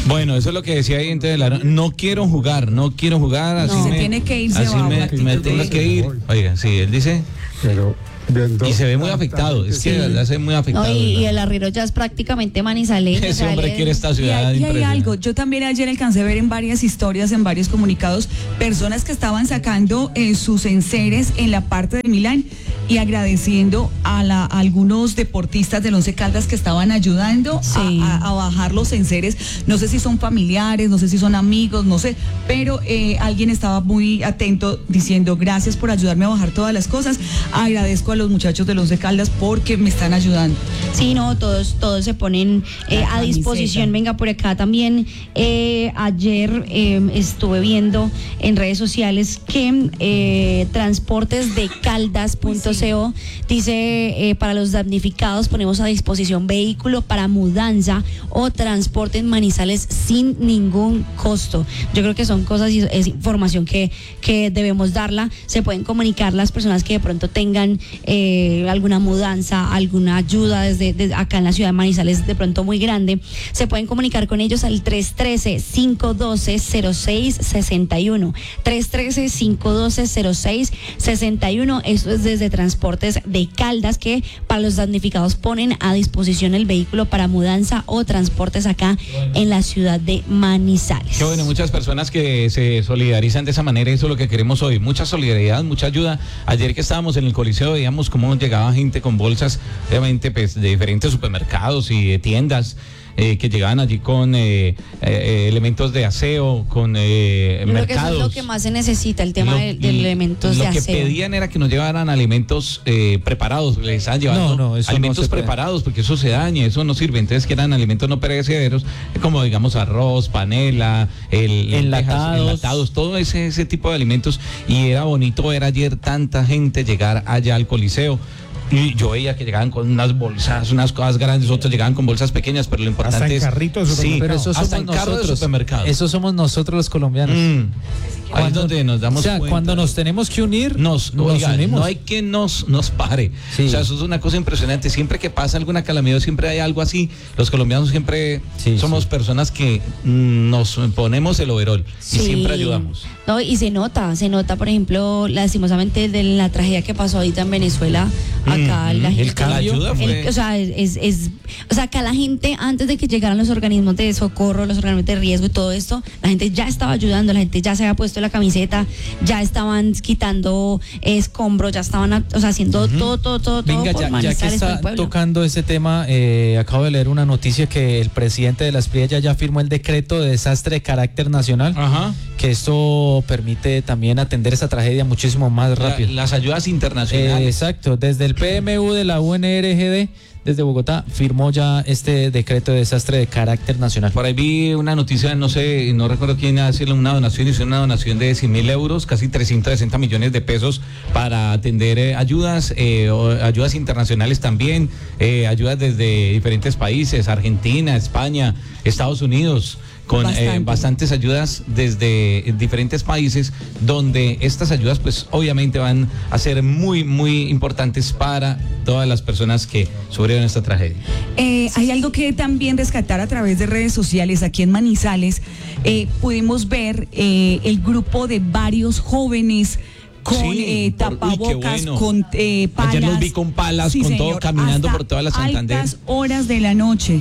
Bueno, eso es lo que decía ahí entre la, no quiero jugar, no quiero jugar, así No. Se me, tiene que ir, se así va, me, la me actitud tengo de- que ir. Oiga, sí, él dice, Pero viendo y se ve muy afectado, es que de verdad se ve muy No, afectado. y, y ¿verdad? el arriero ya es prácticamente manizaleño. Ese o sea, hombre él- quiere esta Y ciudad hay, y hay impresionante. algo, yo también ayer alcancé a ver en varias historias, en varios comunicados, personas que estaban sacando eh, sus enseres en la parte de Milán y agradeciendo a, la, a algunos deportistas del Once Caldas que estaban ayudando a- Sí. a, a bajar los enseres. No sé si son familiares, no sé si son amigos, no sé, pero eh, alguien estaba muy atento diciendo gracias por ayudarme a bajar todas las cosas. Agradezco a los muchachos del Once Caldas porque me están ayudando. Sí, no, todos, todos se ponen eh, La a camiseta. disposición. Venga, por acá también eh, ayer eh, estuve viendo en redes sociales que eh, transportes de caldas punto co dice eh, para los damnificados ponemos a disposición vehículo para mudanza o transporte en Manizales sin ningún costo. Yo creo que son cosas y es información que, que debemos darla. Se pueden comunicar las personas que de pronto tengan eh, alguna mudanza, alguna ayuda desde, desde acá en la ciudad de Manizales de pronto muy grande. Se pueden comunicar con ellos al tres uno tres, cinco uno dos, cero seis seis uno. tres uno tres, cinco uno dos, cero seis seis uno. Eso es desde Transportes de Caldas, que para los damnificados ponen a disposición el vehículo para mudanza o transportes acá en la ciudad de Manizales. Qué bueno, muchas personas que se solidarizan de esa manera, eso es lo que queremos hoy, mucha solidaridad, mucha ayuda. Ayer que estábamos en el Coliseo veíamos cómo llegaba gente con bolsas, obviamente pues, de diferentes supermercados y de tiendas. Eh, que llegaban allí con eh, eh, elementos de aseo, con eh, Yo creo que eso mercados. es lo que más se necesita, el tema Lo- de, de elementos lo de que aseo. pedían era que nos llevaran alimentos eh, preparados, les estaban llevando No, no, eso alimentos no se puede. preparados porque eso se daña, eso no sirve. Entonces que eran alimentos no perecederos, como digamos arroz, panela, el, lentejas, Enlatados. enlatados, todo ese, ese tipo de alimentos. Y era bonito ver ayer tanta gente llegar allá al Coliseo. Y yo veía que llegaban con unas bolsas, unas cosas grandes, otros llegaban con bolsas pequeñas, pero lo importante Hasta en es... carrito de sí, supermercado. Pero eso hasta somos en carro de nosotros. supermercado. Eso somos nosotros los colombianos. Mm. Ahí es Cuando- donde nos damos o sea, cuenta. cuando nos tenemos que unir, Nos, nos oiga, unimos. no hay que nos, nos pare. Sí. O sea, eso es una cosa impresionante. Siempre que pasa alguna calamidad, siempre hay algo así. Los colombianos siempre Sí, somos sí. personas que mm, nos ponemos el overol Sí. y siempre ayudamos. No, y se nota, se nota, por ejemplo, lastimosamente de la tragedia que pasó ahorita en Venezuela, acá Mm, la el gente... cambio. La ayuda fue- el- o sea, es, es, o sea, acá la gente, antes de que llegaran los organismos de socorro, los organismos de riesgo y todo esto, la gente ya estaba ayudando, la gente ya se había puesto la camiseta, ya estaban quitando escombros, ya estaban, o sea, haciendo todo, todo, todo, todo Venga, por ya, ya que Manizales, por el está pueblo. tocando ese tema, eh, acabo de leer una noticia que el presidente de la Espriella ya firmó el decreto de desastre de carácter nacional, Ajá. que esto permite también atender esa tragedia muchísimo más La- rápido. las ayudas Eh, internacionales. exacto, desde el P M U de la U N R G D, desde Bogotá, firmó ya este decreto de desastre de carácter nacional. Por ahí vi una noticia, no sé, no recuerdo quién hace una donación, hizo una donación de cien mil euros, casi trescientos sesenta millones de pesos para atender eh, ayudas, eh, o ayudas internacionales también, eh, ayudas desde diferentes países, Argentina, España, Estados Unidos, con eh, Bastante. bastantes ayudas desde diferentes países, donde estas ayudas pues obviamente van a ser muy, muy importantes para todas las personas que sufrieron esta tragedia. Eh, hay algo que también rescatar a través de redes sociales aquí en Manizales. Eh, pudimos ver eh, el grupo de varios jóvenes con Sí, eh, por- uy, qué tapabocas, bueno. con eh, palas. Ayer los vi con palas, con todo, caminando hasta por toda la Santander. altas horas de la noche.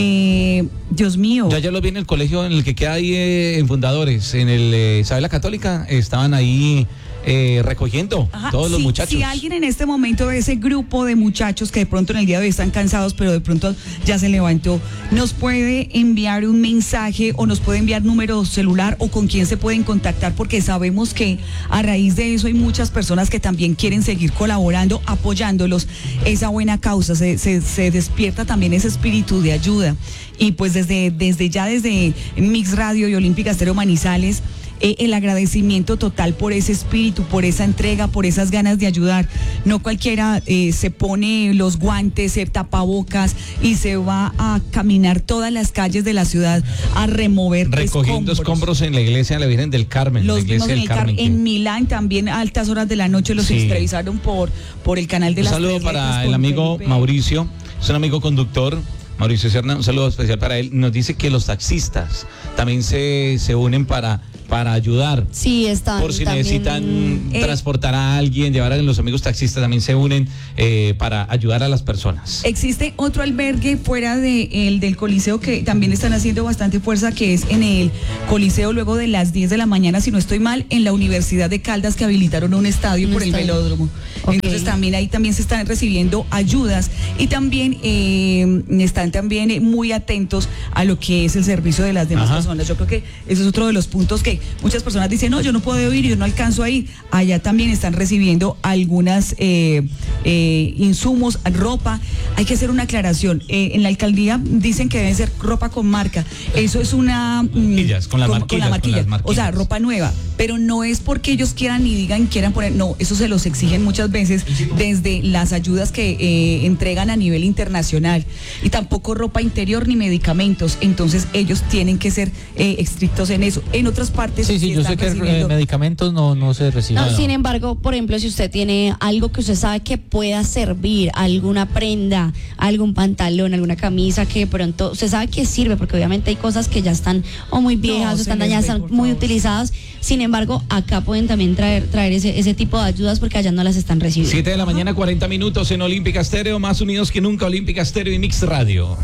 Eh, Dios mío. Yo ayer los vi en el colegio en el que queda ahí eh, en Fundadores, en el eh, Isabel la Católica, estaban ahí eh, recogiendo Ajá, todos los si- muchachos. Si alguien en este momento de ese grupo de muchachos que de pronto en el día de hoy están cansados, pero de pronto ya se levantó, nos puede enviar un mensaje o nos puede enviar número celular o con quién se pueden contactar, porque sabemos que a raíz de eso hay muchas personas que también quieren seguir colaborando, apoyándolos, esa buena causa, se, se, se despierta también ese espíritu de ayuda. Y pues desde, desde ya, desde Mix Radio y Olímpica Estéreo Manizales, Eh, el agradecimiento total por ese espíritu, por esa entrega, por esas ganas de ayudar. No cualquiera eh, se pone los guantes, se tapabocas y se va a caminar todas las calles de la ciudad a remover Recogiendo escombros en la iglesia de la Virgen del Carmen, Los la iglesia vimos en, del el car- Carmen. que- en Milán también a altas horas de la noche los Sí. entrevistaron por, por el canal de Un las saludo tres letras para con el amigo Felipe. Mauricio, es un amigo conductor Mauricio Serna, un saludo especial para él, nos dice que los taxistas también se, se unen para, para ayudar. Sí, están. Por si también, necesitan eh, transportar a alguien, llevar a los amigos taxistas, también se unen eh, para ayudar a las personas. Existe otro albergue fuera de el del Coliseo que también están haciendo bastante fuerza, que es en el Coliseo luego de las diez de la mañana, si no estoy mal, en la Universidad de Caldas, que habilitaron un estadio Un por estadio. el velódromo. Ok. Entonces también ahí también se están recibiendo ayudas y también eh, están también eh, muy atentos a lo que es el servicio de las demás Ajá. personas. Yo creo que ese es otro de los puntos que muchas personas dicen, no, yo no puedo ir, yo no alcanzo a ir. Allá también están recibiendo algunas eh, eh, insumos, ropa. Hay que hacer una aclaración. Eh, en la alcaldía dicen que debe ser ropa con marca. Eso es una... mm, Marquillas, con las con, marquillas, la con marquilla. las marquillas. O sea, ropa nueva. Pero no es porque ellos quieran ni digan, quieran poner, no, eso se los exigen muchas veces desde las ayudas que eh, entregan a nivel internacional. Y tampoco ropa interior ni medicamentos. Entonces ellos tienen que ser eh, estrictos en eso. En otras partes... Sí, sí, yo están sé que eh, recibiendo- medicamentos no, no se reciben. No, sin embargo, por ejemplo, si usted tiene algo que usted sabe que pueda servir, alguna prenda, algún pantalón, alguna camisa que de pronto usted sabe que sirve, porque obviamente hay cosas que ya están o muy viejas, o se están les dañadas, ve, están por muy favor. utilizadas. Sin embargo, acá pueden también traer, traer ese, ese tipo de ayudas porque allá no las están recibiendo. siete de la mañana, cuarenta minutos en Olímpica Estéreo, más unidos que nunca, Olímpica Estéreo y Mix Radio.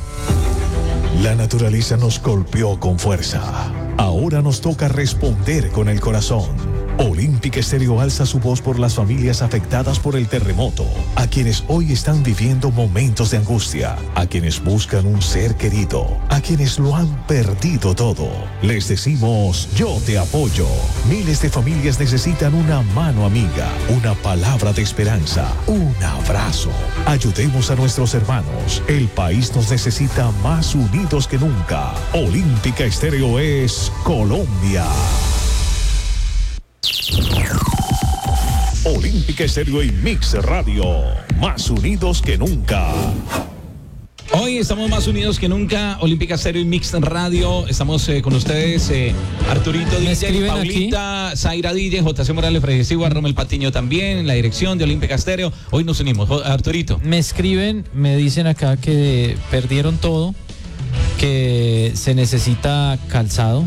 La naturaleza nos golpeó con fuerza. Ahora nos toca responder con el corazón. Olímpica Estéreo alza su voz por las familias afectadas por el terremoto, a quienes hoy están viviendo momentos de angustia, a quienes buscan un ser querido, a quienes lo han perdido todo. Les decimos, yo te apoyo. Miles de familias necesitan una mano amiga, una palabra de esperanza, un abrazo. Ayudemos a nuestros hermanos. El país nos necesita más unidos que nunca. Olímpica Estéreo es Colombia. Olímpica Estéreo y Mix Radio, más unidos que nunca. Hoy estamos más unidos que nunca, Olímpica Estéreo y Mix Radio. Estamos eh, con ustedes, eh, Arturito Me D J, escriben Paulita, Zaira D J, J C Morales, Freddy Sigua, Romel Patiño también, en la dirección de Olímpica Estéreo. Hoy nos unimos. Jo- Arturito. Me escriben, me dicen acá que perdieron todo, que se necesita calzado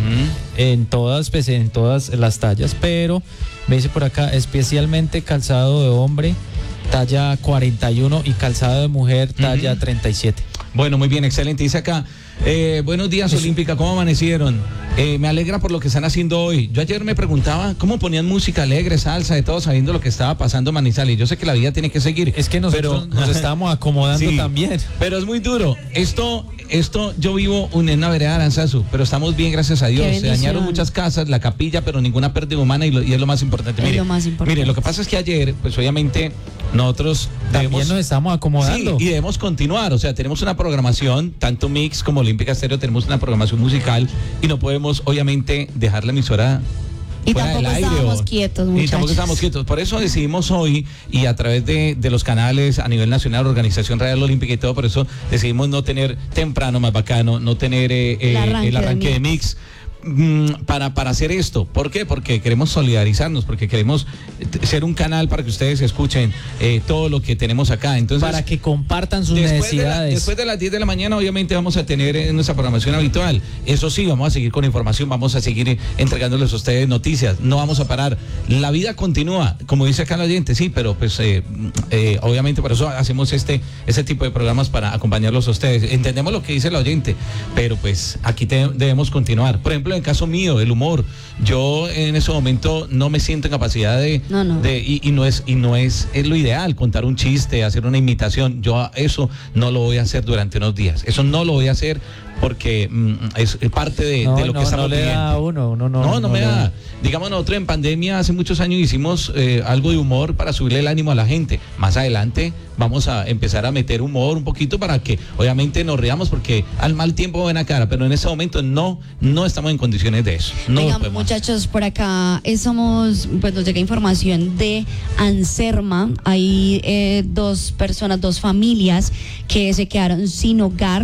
en todas, pues, en todas las tallas, pero me dice por acá especialmente calzado de hombre talla cuarenta y uno y calzado de mujer talla Ujú. treinta y siete. Bueno, muy bien, excelente. Dice acá, eh, buenos días Olímpica, ¿cómo amanecieron? Eh, me alegra por lo que están haciendo hoy. Yo ayer me preguntaba cómo ponían música alegre, salsa, de todo, sabiendo lo que estaba pasando en Manizales. Yo sé que la vida tiene que seguir. Es que nosotros pero- nos estábamos acomodando Sí, también. Pero es muy duro. Esto, esto, yo vivo un- en una vereda de Aranzazu, pero estamos bien, gracias a Dios. Se bendición. dañaron muchas casas, la capilla, pero ninguna pérdida humana y, lo- y es lo más importante. Es Mire, lo más importante. mire, lo que pasa es que ayer, pues obviamente, nosotros También debemos- nos estamos acomodando. Sí, y debemos continuar, o sea, tenemos una programación, tanto Mix como Olímpica Estéreo, tenemos una programación musical y no podemos, obviamente, dejar la emisora Y fuera tampoco del aire, estábamos o- quietos, Y tampoco muchachos. estábamos quietos. Por eso decidimos hoy, y a través de, de los canales a nivel nacional, Organización Radial Olímpica y todo, por eso decidimos no tener temprano, más bacano, no tener eh, El eh, arranque el arranque de de Mix. mm, Para, para hacer esto. ¿Por qué? Porque queremos solidarizarnos, porque queremos eh, ser un canal para que ustedes escuchen eh, todo lo que tenemos acá. Entonces, para que compartan sus Después de, la- necesidades. después de las diez de la mañana, obviamente vamos a tener en nuestra programación habitual. Eso sí, vamos a seguir con información, vamos a seguir eh, entregándoles a ustedes noticias. No vamos a parar. La vida continúa, como dice acá el oyente, sí, pero pues eh, eh, obviamente por eso hacemos este, este tipo de programas para acompañarlos a ustedes. Entendemos lo que dice el oyente, pero pues aquí te- debemos continuar. Por ejemplo, en el caso mío, el humor, yo en ese momento no me siento en capacidad de, No, no. de- y, y no es y no es, es lo ideal contar un chiste, hacer una imitación. Yo a- eso no lo voy a hacer durante unos días. Eso no lo voy a hacer porque mm, es, es parte de, no, de lo no, que estamos no le viviendo. da a uno, no, no. No, no, me le da. Digamos, nosotros en pandemia hace muchos años hicimos eh, algo de humor para subirle el ánimo a la gente. Más adelante vamos a empezar a meter humor un poquito para que obviamente nos riamos porque al mal tiempo buena cara, pero en ese momento no, no estamos en condiciones de eso. No Venga, lo podemos hacer. muchachos, por acá eh, somos, pues nos llega información de Anserma. Hay eh, dos personas, dos familias que se quedaron sin hogar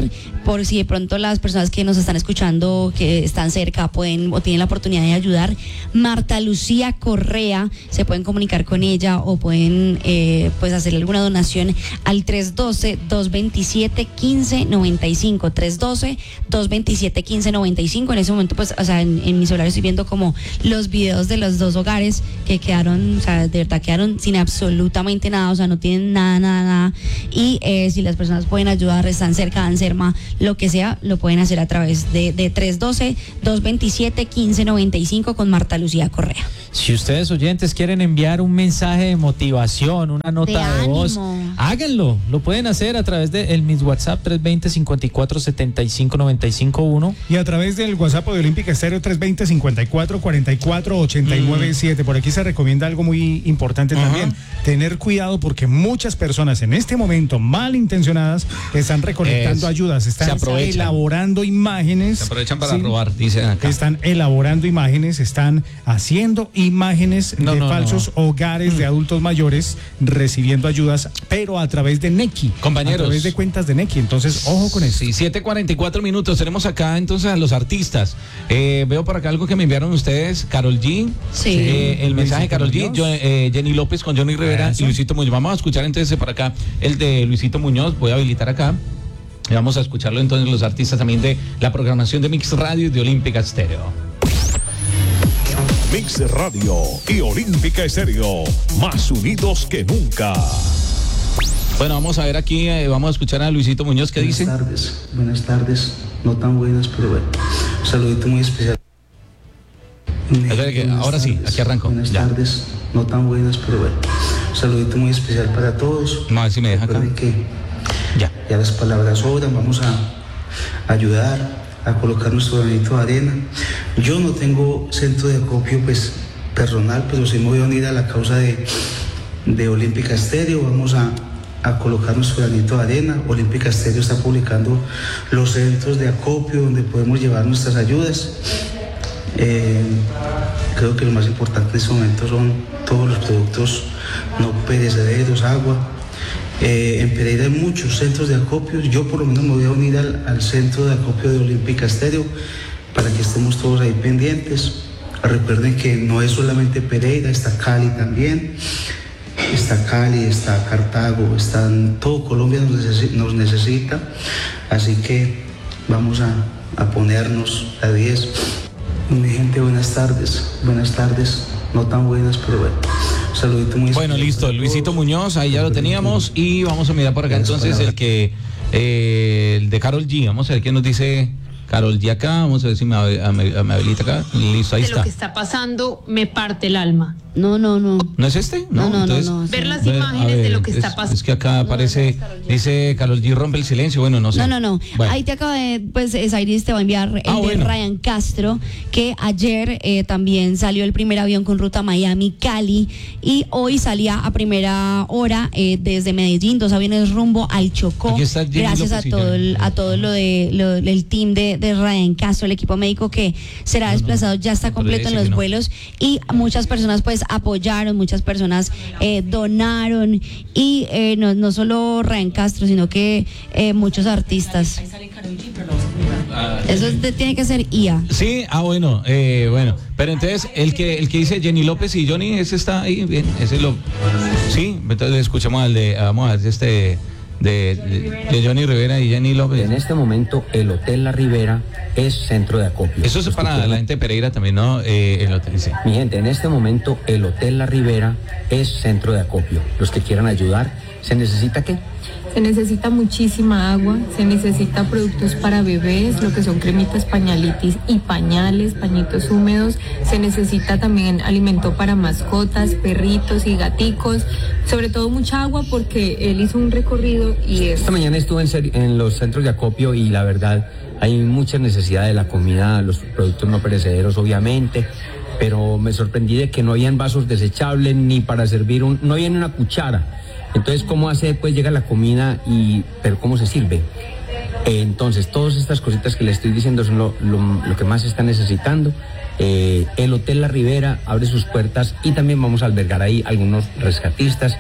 por si de pronto las personas que nos están escuchando, que están cerca, pueden o tienen la oportunidad de ayudar. Marta Lucía Correa, se pueden comunicar con ella o pueden eh, pues hacerle alguna donación al tres uno dos, dos dos siete, uno cinco nueve cinco, tres uno dos, dos dos siete, uno cinco nueve cinco. En ese momento, pues, o sea, en, en mi celular estoy viendo como los videos de los dos hogares que quedaron, o sea, de verdad quedaron sin absolutamente nada, o sea, no tienen nada, nada, nada. Y eh, si las personas pueden ayudar, están cerca de Anserma, lo que sea, lo pueden hacer a través de, de tres uno dos, dos dos siete, uno cinco nueve cinco con Marta Lucía Correa. Si ustedes oyentes quieren enviar un mensaje de motivación, una nota de, de voz, háganlo. Lo pueden hacer a través de el, mis WhatsApp tres dos cero, cinco cuatro siete cinco nueve cinco uno. Y a través del WhatsApp de Olímpica Estéreo tres dos cero, cinco cuatro cuatro cuatro, ocho nueve siete. Por aquí se recomienda algo muy importante uh-huh. también. Tener cuidado porque muchas personas en este momento malintencionadas están recolectando es, ayudas, están elaborando imágenes. Se aprovechan para sí, robar, dice acá. Están elaborando imágenes, están haciendo imágenes no, de no, falsos no. hogares mm. de adultos mayores recibiendo ayudas, pero a través de Nequi. Compañeros. A través de cuentas de Nequi. Entonces, ojo con eso. Sí, siete cuarenta y cuatro minutos. Tenemos acá entonces a los artistas. Eh, veo por acá algo que me enviaron ustedes. Karol G. Sí. Eh, el mensaje de Karol G. Yo, eh, Jenny López con Johnny Rivera eso. Y Luisito Muñoz. Vamos a escuchar entonces por acá el de Luisito Muñoz. Voy a habilitar acá. Y vamos a escucharlo entonces los artistas también de la programación de Mix Radio y de Olímpica Estéreo. Mix Radio y Olímpica Estéreo, más unidos que nunca. Bueno, vamos a ver aquí, eh, vamos a escuchar a Luisito Muñoz, ¿qué buenas dice? Buenas tardes, buenas tardes, no tan buenas, pero bueno, un saludito muy especial. Que, ahora sí, aquí arranco. Buenas ya. tardes, no tan buenas, pero bueno, un saludito muy especial para todos. No, a ver si me deja acá. Que ya. ya las palabras sobran, vamos a ayudar a colocar nuestro granito de arena. Yo no tengo centro de acopio pues personal, pero sí me voy a unir a la causa de, de Olímpica Estéreo. Vamos a, a colocar nuestro granito de arena. Olímpica Estéreo está publicando los centros de acopio donde podemos llevar nuestras ayudas. Eh, creo que lo más importante en este momento son todos los productos no perecederos, agua. Eh, en Pereira hay muchos centros de acopio. Yo por lo menos me voy a unir al, al centro de acopio de Olímpica Estéreo para que estemos todos ahí pendientes. Recuerden que no es solamente Pereira, está Cali también, está Cali, está Cartago, está en todo Colombia nos, necesi- nos necesita, así que vamos a, a ponernos a diez. Mi gente, buenas tardes, buenas tardes, no tan buenas, pero bueno. Saludito muy bueno, listo, Luisito Muñoz, ahí ya lo teníamos y vamos a mirar por acá entonces el que eh, el de Karol G. Vamos a ver qué nos dice Karol G acá, vamos a ver si me, me, me habilita acá. Listo, ahí de está. Lo que está pasando me parte el alma. No, no, no. ¿No es este? No, no, entonces, no, no. Ver las imágenes ver, de lo que es, está pasando. Es que acá aparece, no, dice Karol G rompe el silencio, bueno, no sé. No, no, no. Bueno. Ahí te acaba de, pues, Sairis te va a enviar el ah, de bueno. Ryan Castro, que ayer eh, también salió el primer avión con ruta Miami-Cali y hoy salía a primera hora eh, desde Medellín, dos aviones rumbo al Chocó. Gracias a todo, el, a todo lo de lo, el team de, de Ryan Castro, el equipo médico que será desplazado, ya está completo en los no. vuelos y muchas personas pues apoyaron, muchas personas eh, donaron y eh, no, no solo Ryan Castro, sino que eh, muchos artistas. Eso de, tiene que ser I A. Sí, ah bueno, eh, bueno, pero entonces el que el que dice Jenny López y Johnny, ese está ahí, bien, ese lo, sí, entonces escuchamos al de, vamos a ver este de, de, de Johnny Rivera y Jenny López. En este momento el Hotel La Ribera es centro de acopio. Eso es para quieren... la gente de Pereira también, ¿no? Eh, el hotel, sí. Mi gente, en este momento el Hotel La Ribera es centro de acopio. Los que quieran ayudar, ¿se necesita qué? Se necesita muchísima agua, se necesita productos para bebés, lo que son cremitas, pañalitis y pañales, pañitos húmedos. Se necesita también alimento para mascotas, perritos y gaticos. Sobre todo mucha agua porque él hizo un recorrido y es... Esta mañana estuve en, ser, en los centros de acopio y la verdad hay mucha necesidad de la comida, los productos no perecederos obviamente, pero me sorprendí de que no habían vasos desechables ni para servir, un, no había ni una cuchara. Entonces, ¿cómo hace después llega la comida y, pero cómo se sirve? Eh, entonces, todas estas cositas que le estoy diciendo son lo, lo, lo que más se está necesitando. Eh, el Hotel La Ribera abre sus puertas y también vamos a albergar ahí algunos rescatistas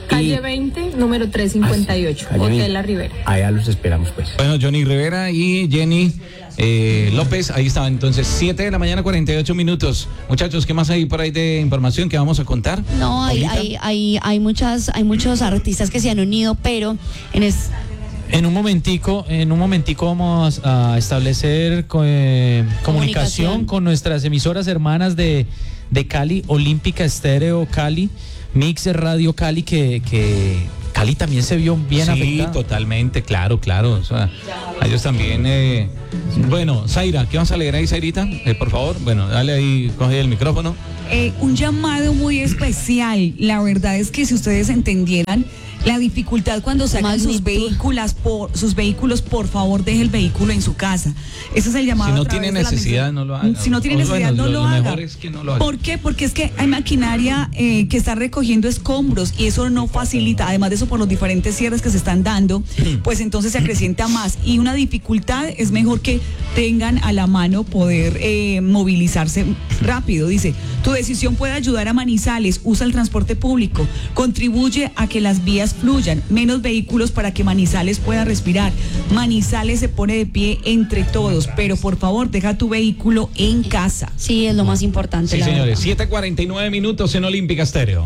Calle Y- veinte, número trescientos cincuenta y ocho, Calle Hotel veinte. La Ribera. Allá los esperamos, pues. Bueno, Johnny Rivera y Jenny eh, López, ahí estaban entonces, siete de la mañana, cuarenta y ocho minutos. Muchachos, ¿qué más hay por ahí de información que vamos a contar? No, hay, Paulita. hay, hay, hay muchas, hay muchos artistas que se han unido, pero en es, En un momentico, en un momentico vamos a establecer co- eh, comunicación, Comunicación. con nuestras emisoras hermanas de, de Cali, Olímpica Estéreo Cali, Mix Radio Cali, que, que Cali también se vio bien sí, afectada. totalmente, claro, claro. O sea, a ellos también. Eh, bueno, Zaira, ¿qué vas a leer ahí, Zairita? Eh, por favor, bueno, dale ahí, coge el micrófono. Eh, un llamado muy especial. La verdad es que si ustedes entendieran la dificultad cuando sacan sus Magnitud. vehículos, por, sus vehículos, por favor, deje el vehículo en su casa. Ese es el llamado. Si no a través tiene de la necesidad, mensa- no lo haga. Si no tiene O necesidad, bueno, no lo- lo, lo haga. mejor es que no lo haga. ¿Por qué? Porque es que hay maquinaria eh, que está recogiendo escombros y eso no facilita. Además de eso, por los diferentes cierres que se están dando, pues entonces se acrecienta más. Y una dificultad es mejor que tengan a la mano poder eh, movilizarse rápido. Dice, tu decisión puede ayudar a Manizales, usa el transporte público, contribuye a que las vías fluyan, menos vehículos para que Manizales pueda respirar. Manizales se pone de pie entre todos, pero por favor, deja tu vehículo en casa. sí, es lo más importante. Sí, la señores, verdad. siete cuarenta y nueve minutos en Olímpica Estéreo.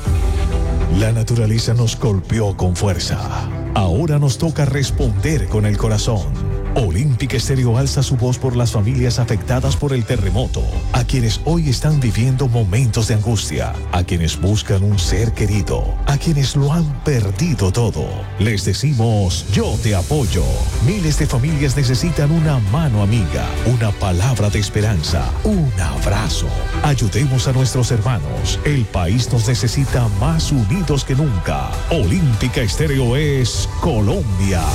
La naturaleza nos golpeó con fuerza. Ahora nos toca responder con el corazón. Olímpica Estéreo alza su voz por las familias afectadas por el terremoto, a quienes hoy están viviendo momentos de angustia, a quienes buscan un ser querido, a quienes lo han perdido todo. Les decimos, yo te apoyo. Miles de familias necesitan una mano amiga, una palabra de esperanza, un abrazo. Ayudemos a nuestros hermanos. El país nos necesita más unidos que nunca. Olímpica Estéreo es Colombia.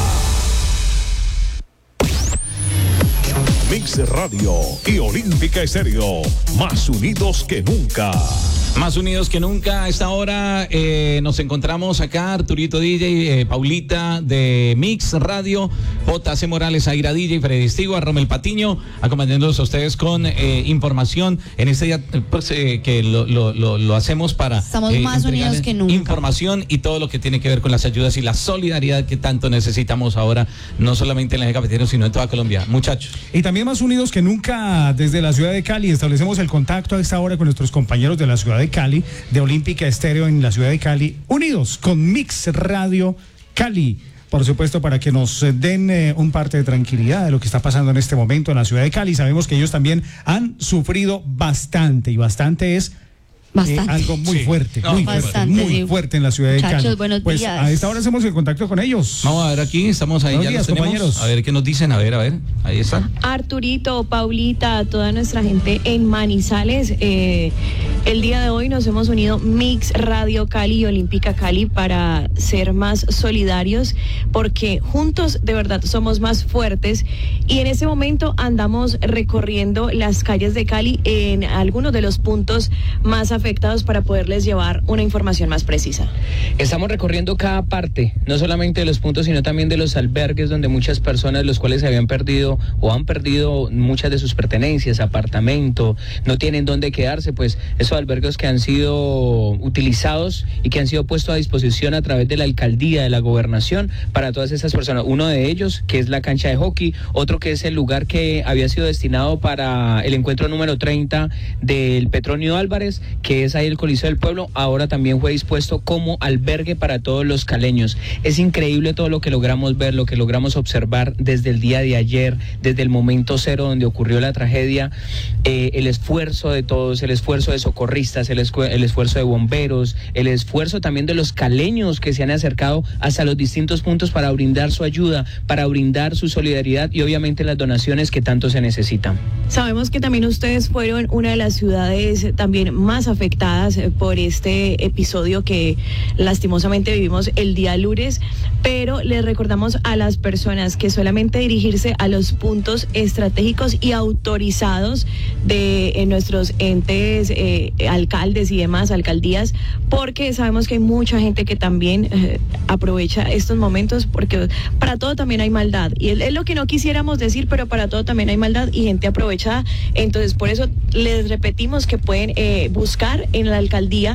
Mix Radio y Olímpica Estéreo, más unidos que nunca. Más unidos que nunca. A esta hora eh, nos encontramos acá, Arturito D J, eh, Paulita de Mix Radio, J C Morales, Aira D J, Freddy Estigua, Romel Patiño, acompañándolos a ustedes con eh, información en este día, pues, eh, que lo, lo, lo, lo hacemos para Estamos eh, más entregar unidos que nunca. información y todo lo que tiene que ver con las ayudas y la solidaridad que tanto necesitamos ahora, no solamente en la eje cafetero, sino en toda Colombia. Muchachos. Y también más unidos que nunca desde la ciudad de Cali. Establecemos el contacto a esta hora con nuestros compañeros de la ciudad de Cali, de Olímpica Estéreo en la ciudad de Cali, unidos con Mix Radio Cali. Por supuesto, para que nos eh, den eh, un parte de tranquilidad de lo que está pasando en este momento en la ciudad de Cali. Sabemos que ellos también han sufrido bastante, y bastante es Bastante. Eh, algo muy Sí. fuerte, No, muy bastante, fuerte, muy sí. fuerte en la ciudad de Muchachos, Cali. buenos Pues días. a esta hora hacemos el contacto con ellos. Vamos a ver aquí, estamos ahí, Buenos ya días, los tenemos. compañeros. A ver qué nos dicen, a ver, a ver, ahí están. Arturito, Paulita, toda nuestra gente en Manizales. Eh, el día de hoy nos hemos unido Mix Radio Cali y Olímpica Cali para ser más solidarios, porque juntos de verdad somos más fuertes. Y en este momento andamos recorriendo las calles de Cali en algunos de los puntos más afectados para poderles llevar una información más precisa. Estamos recorriendo cada parte, no solamente de los puntos, sino también de los albergues donde muchas personas, los cuales se habían perdido o han perdido muchas de sus pertenencias, apartamento, no tienen dónde quedarse, pues esos albergues que han sido utilizados y que han sido puestos a disposición a través de la alcaldía, de la gobernación, para todas esas personas. Uno de ellos, que es la cancha de hockey, otro que es el lugar que había sido destinado para el encuentro número treinta del Petronio Álvarez, que es ahí el Coliseo del Pueblo, ahora también fue dispuesto como albergue para todos los caleños. Es increíble todo lo que logramos ver, lo que logramos observar desde el día de ayer, desde el momento cero donde ocurrió la tragedia, eh, el esfuerzo de todos, el esfuerzo de socorristas, el, escu- el esfuerzo de bomberos, el esfuerzo también de los caleños que se han acercado hasta los distintos puntos para brindar su ayuda, para brindar su solidaridad y obviamente las donaciones que tanto se necesitan. Sabemos que también ustedes fueron una de las ciudades también más afectadas eh, por este episodio que lastimosamente vivimos el día lunes, pero les recordamos a las personas que solamente dirigirse a los puntos estratégicos y autorizados de eh, nuestros entes, eh, alcaldes y demás, alcaldías, porque sabemos que hay mucha gente que también eh, aprovecha estos momentos, porque para todo también hay maldad, y es, es lo que no quisiéramos decir, pero para todo también hay maldad y gente aprovechada. Entonces por eso les repetimos que pueden eh, buscar en la alcaldía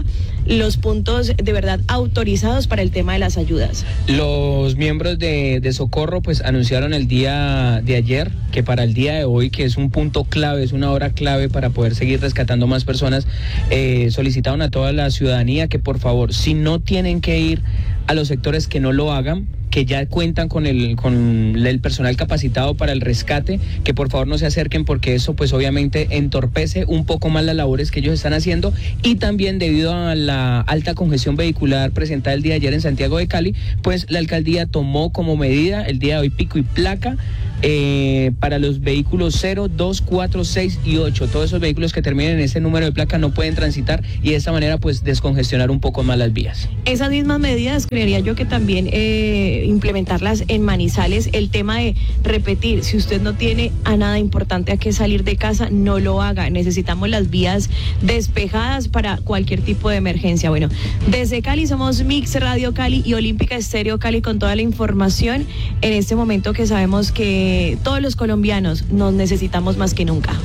los puntos de verdad autorizados para el tema de las ayudas. Los miembros de, de Socorro pues anunciaron el día de ayer que para el día de hoy, que es un punto clave, es una hora clave para poder seguir rescatando más personas, eh, solicitaron a toda la ciudadanía que por favor, si no tienen que ir a los sectores, que no lo hagan, que ya cuentan con el con el personal capacitado para el rescate, que por favor no se acerquen, porque eso pues obviamente entorpece un poco más las labores que ellos están haciendo, y también debido a la alta congestión vehicular presentada el día de ayer en Santiago de Cali, pues la alcaldía tomó como medida el día de hoy pico y placa eh, para los vehículos cero, dos, cuatro, seis y ocho. Todos esos vehículos que terminen en ese número de placa no pueden transitar, y de esta manera pues descongestionar un poco más las vías. Esas mismas medidas creería yo que también eh, implementarlas en Manizales, el tema de repetir, si usted no tiene a nada importante a qué salir de casa, no lo haga. Necesitamos las vías despejadas para cualquier tipo de emergencia. Bueno, desde Cali somos Mix Radio Cali y Olímpica Estéreo Cali con toda la información en este momento que sabemos que todos los colombianos nos necesitamos más que nunca.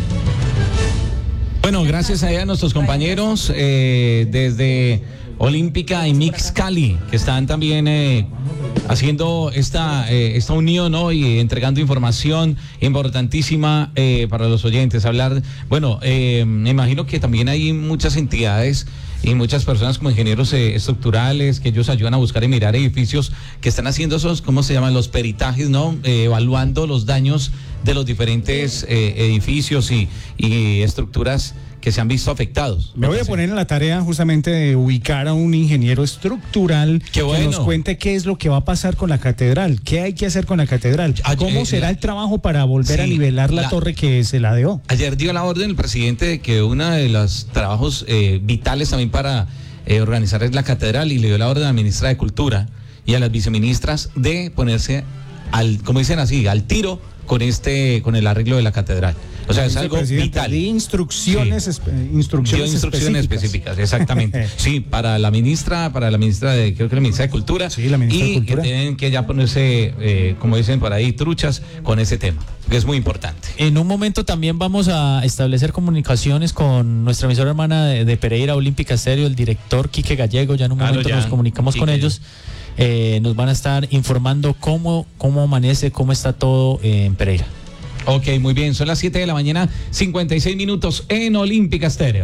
Bueno, gracias a nuestros compañeros eh, desde Olímpica y Mix Cali, que están también eh, haciendo esta, eh, esta unión hoy, y entregando información importantísima eh, para los oyentes. Hablar, bueno, eh, me imagino que también hay muchas entidades y muchas personas como ingenieros eh, estructurales, que ellos ayudan a buscar y mirar edificios, que están haciendo esos, ¿cómo se llaman? Los peritajes, ¿no? Eh, evaluando los daños de los diferentes eh, edificios y, y estructuras que se han visto afectados. Me voy a poner en la tarea justamente de ubicar a un ingeniero estructural Qué bueno. que nos cuente qué es lo que va a pasar con la catedral, qué hay que hacer con la catedral, cómo eh, será la, el trabajo para volver sí, a nivelar la, la torre que se la dio. Ayer dio la orden el presidente de que uno de los trabajos eh, vitales también para eh, organizar es la catedral, y le dio la orden a la ministra de Cultura y a las viceministras de ponerse al, como dicen así, al tiro con este, con el arreglo de la catedral. O sea, es algo vital. De instrucciones, sí. espe- instrucciones, instrucciones específicas. específicas, exactamente. Sí, para la ministra, para la ministra de, creo que la ministra de Cultura. Sí, la ministra y de Cultura. que tienen que ya ponerse, eh, como dicen por ahí, truchas con ese tema, que es muy importante. En un momento también vamos a establecer comunicaciones con nuestra emisora hermana de, de Pereira, Olímpica Estéreo, el director Quique Gallego. Ya en un Claro, momento ya. nos comunicamos Quique. con ellos. Eh, nos van a estar informando cómo, cómo amanece, cómo está todo eh, en Pereira. Ok, muy bien, son las siete de la mañana, cincuenta y seis minutos en Olímpica Estéreo.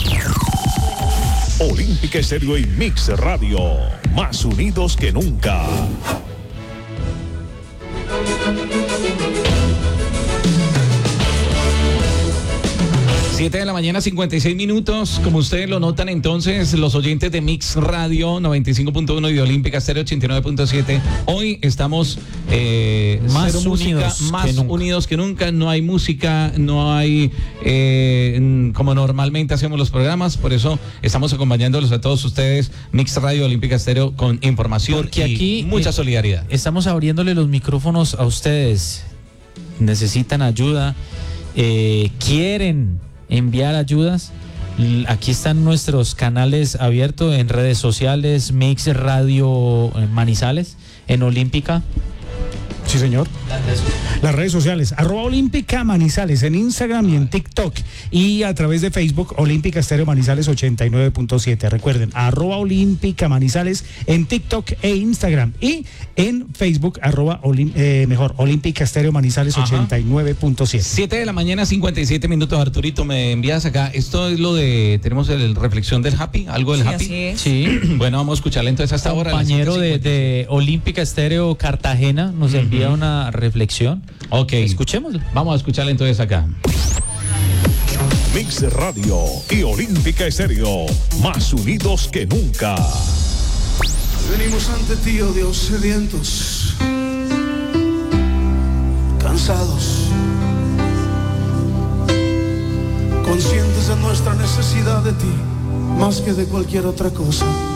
Olímpica Estéreo y Mix Radio, más unidos que nunca. siete de la mañana, cincuenta y seis minutos. Como ustedes lo notan, entonces, los oyentes de Mix Radio noventa y cinco punto uno y de Olímpica Estéreo ochenta y nueve punto siete, hoy estamos eh, Más cero música, unidos más que nunca. unidos que nunca. No hay música, no hay eh, como normalmente hacemos los programas. Por eso estamos acompañándolos a todos ustedes, Mix Radio, Olímpica Estéreo, con información. Porque y aquí mucha eh, solidaridad. Estamos abriéndole los micrófonos a ustedes. Necesitan ayuda, eh, quieren enviar ayudas. L- Aquí están nuestros canales abiertos en redes sociales, Mix Radio eh, Manizales, en Olímpica. Sí, señor. Las redes sociales, arroba Olímpica Manizales en Instagram y en TikTok, y a través de Facebook, Olímpica Estéreo Manizales ochenta y nueve punto siete. Recuerden, arroba Olímpica Manizales en TikTok e Instagram, y en Facebook, arroba Olim- eh, mejor, Olímpica Estéreo Manizales Ajá. ochenta y nueve punto siete. siete de la mañana, cincuenta y siete minutos. Arturito, me envías acá. Esto es lo de, tenemos el reflexión del Happy, algo del Sí, Happy. así es. Sí. Bueno, vamos a escucharle entonces hasta ahora. a las Compañero de, siete de Olímpica Estéreo Cartagena nos envía una reflexión. Ok. Escuchémoslo. Vamos a escucharle entonces acá. Mix Radio y Olímpica Estéreo, más unidos que nunca. Venimos ante ti, oh Dios, sedientos, cansados, conscientes de nuestra necesidad de ti, más que de cualquier otra cosa.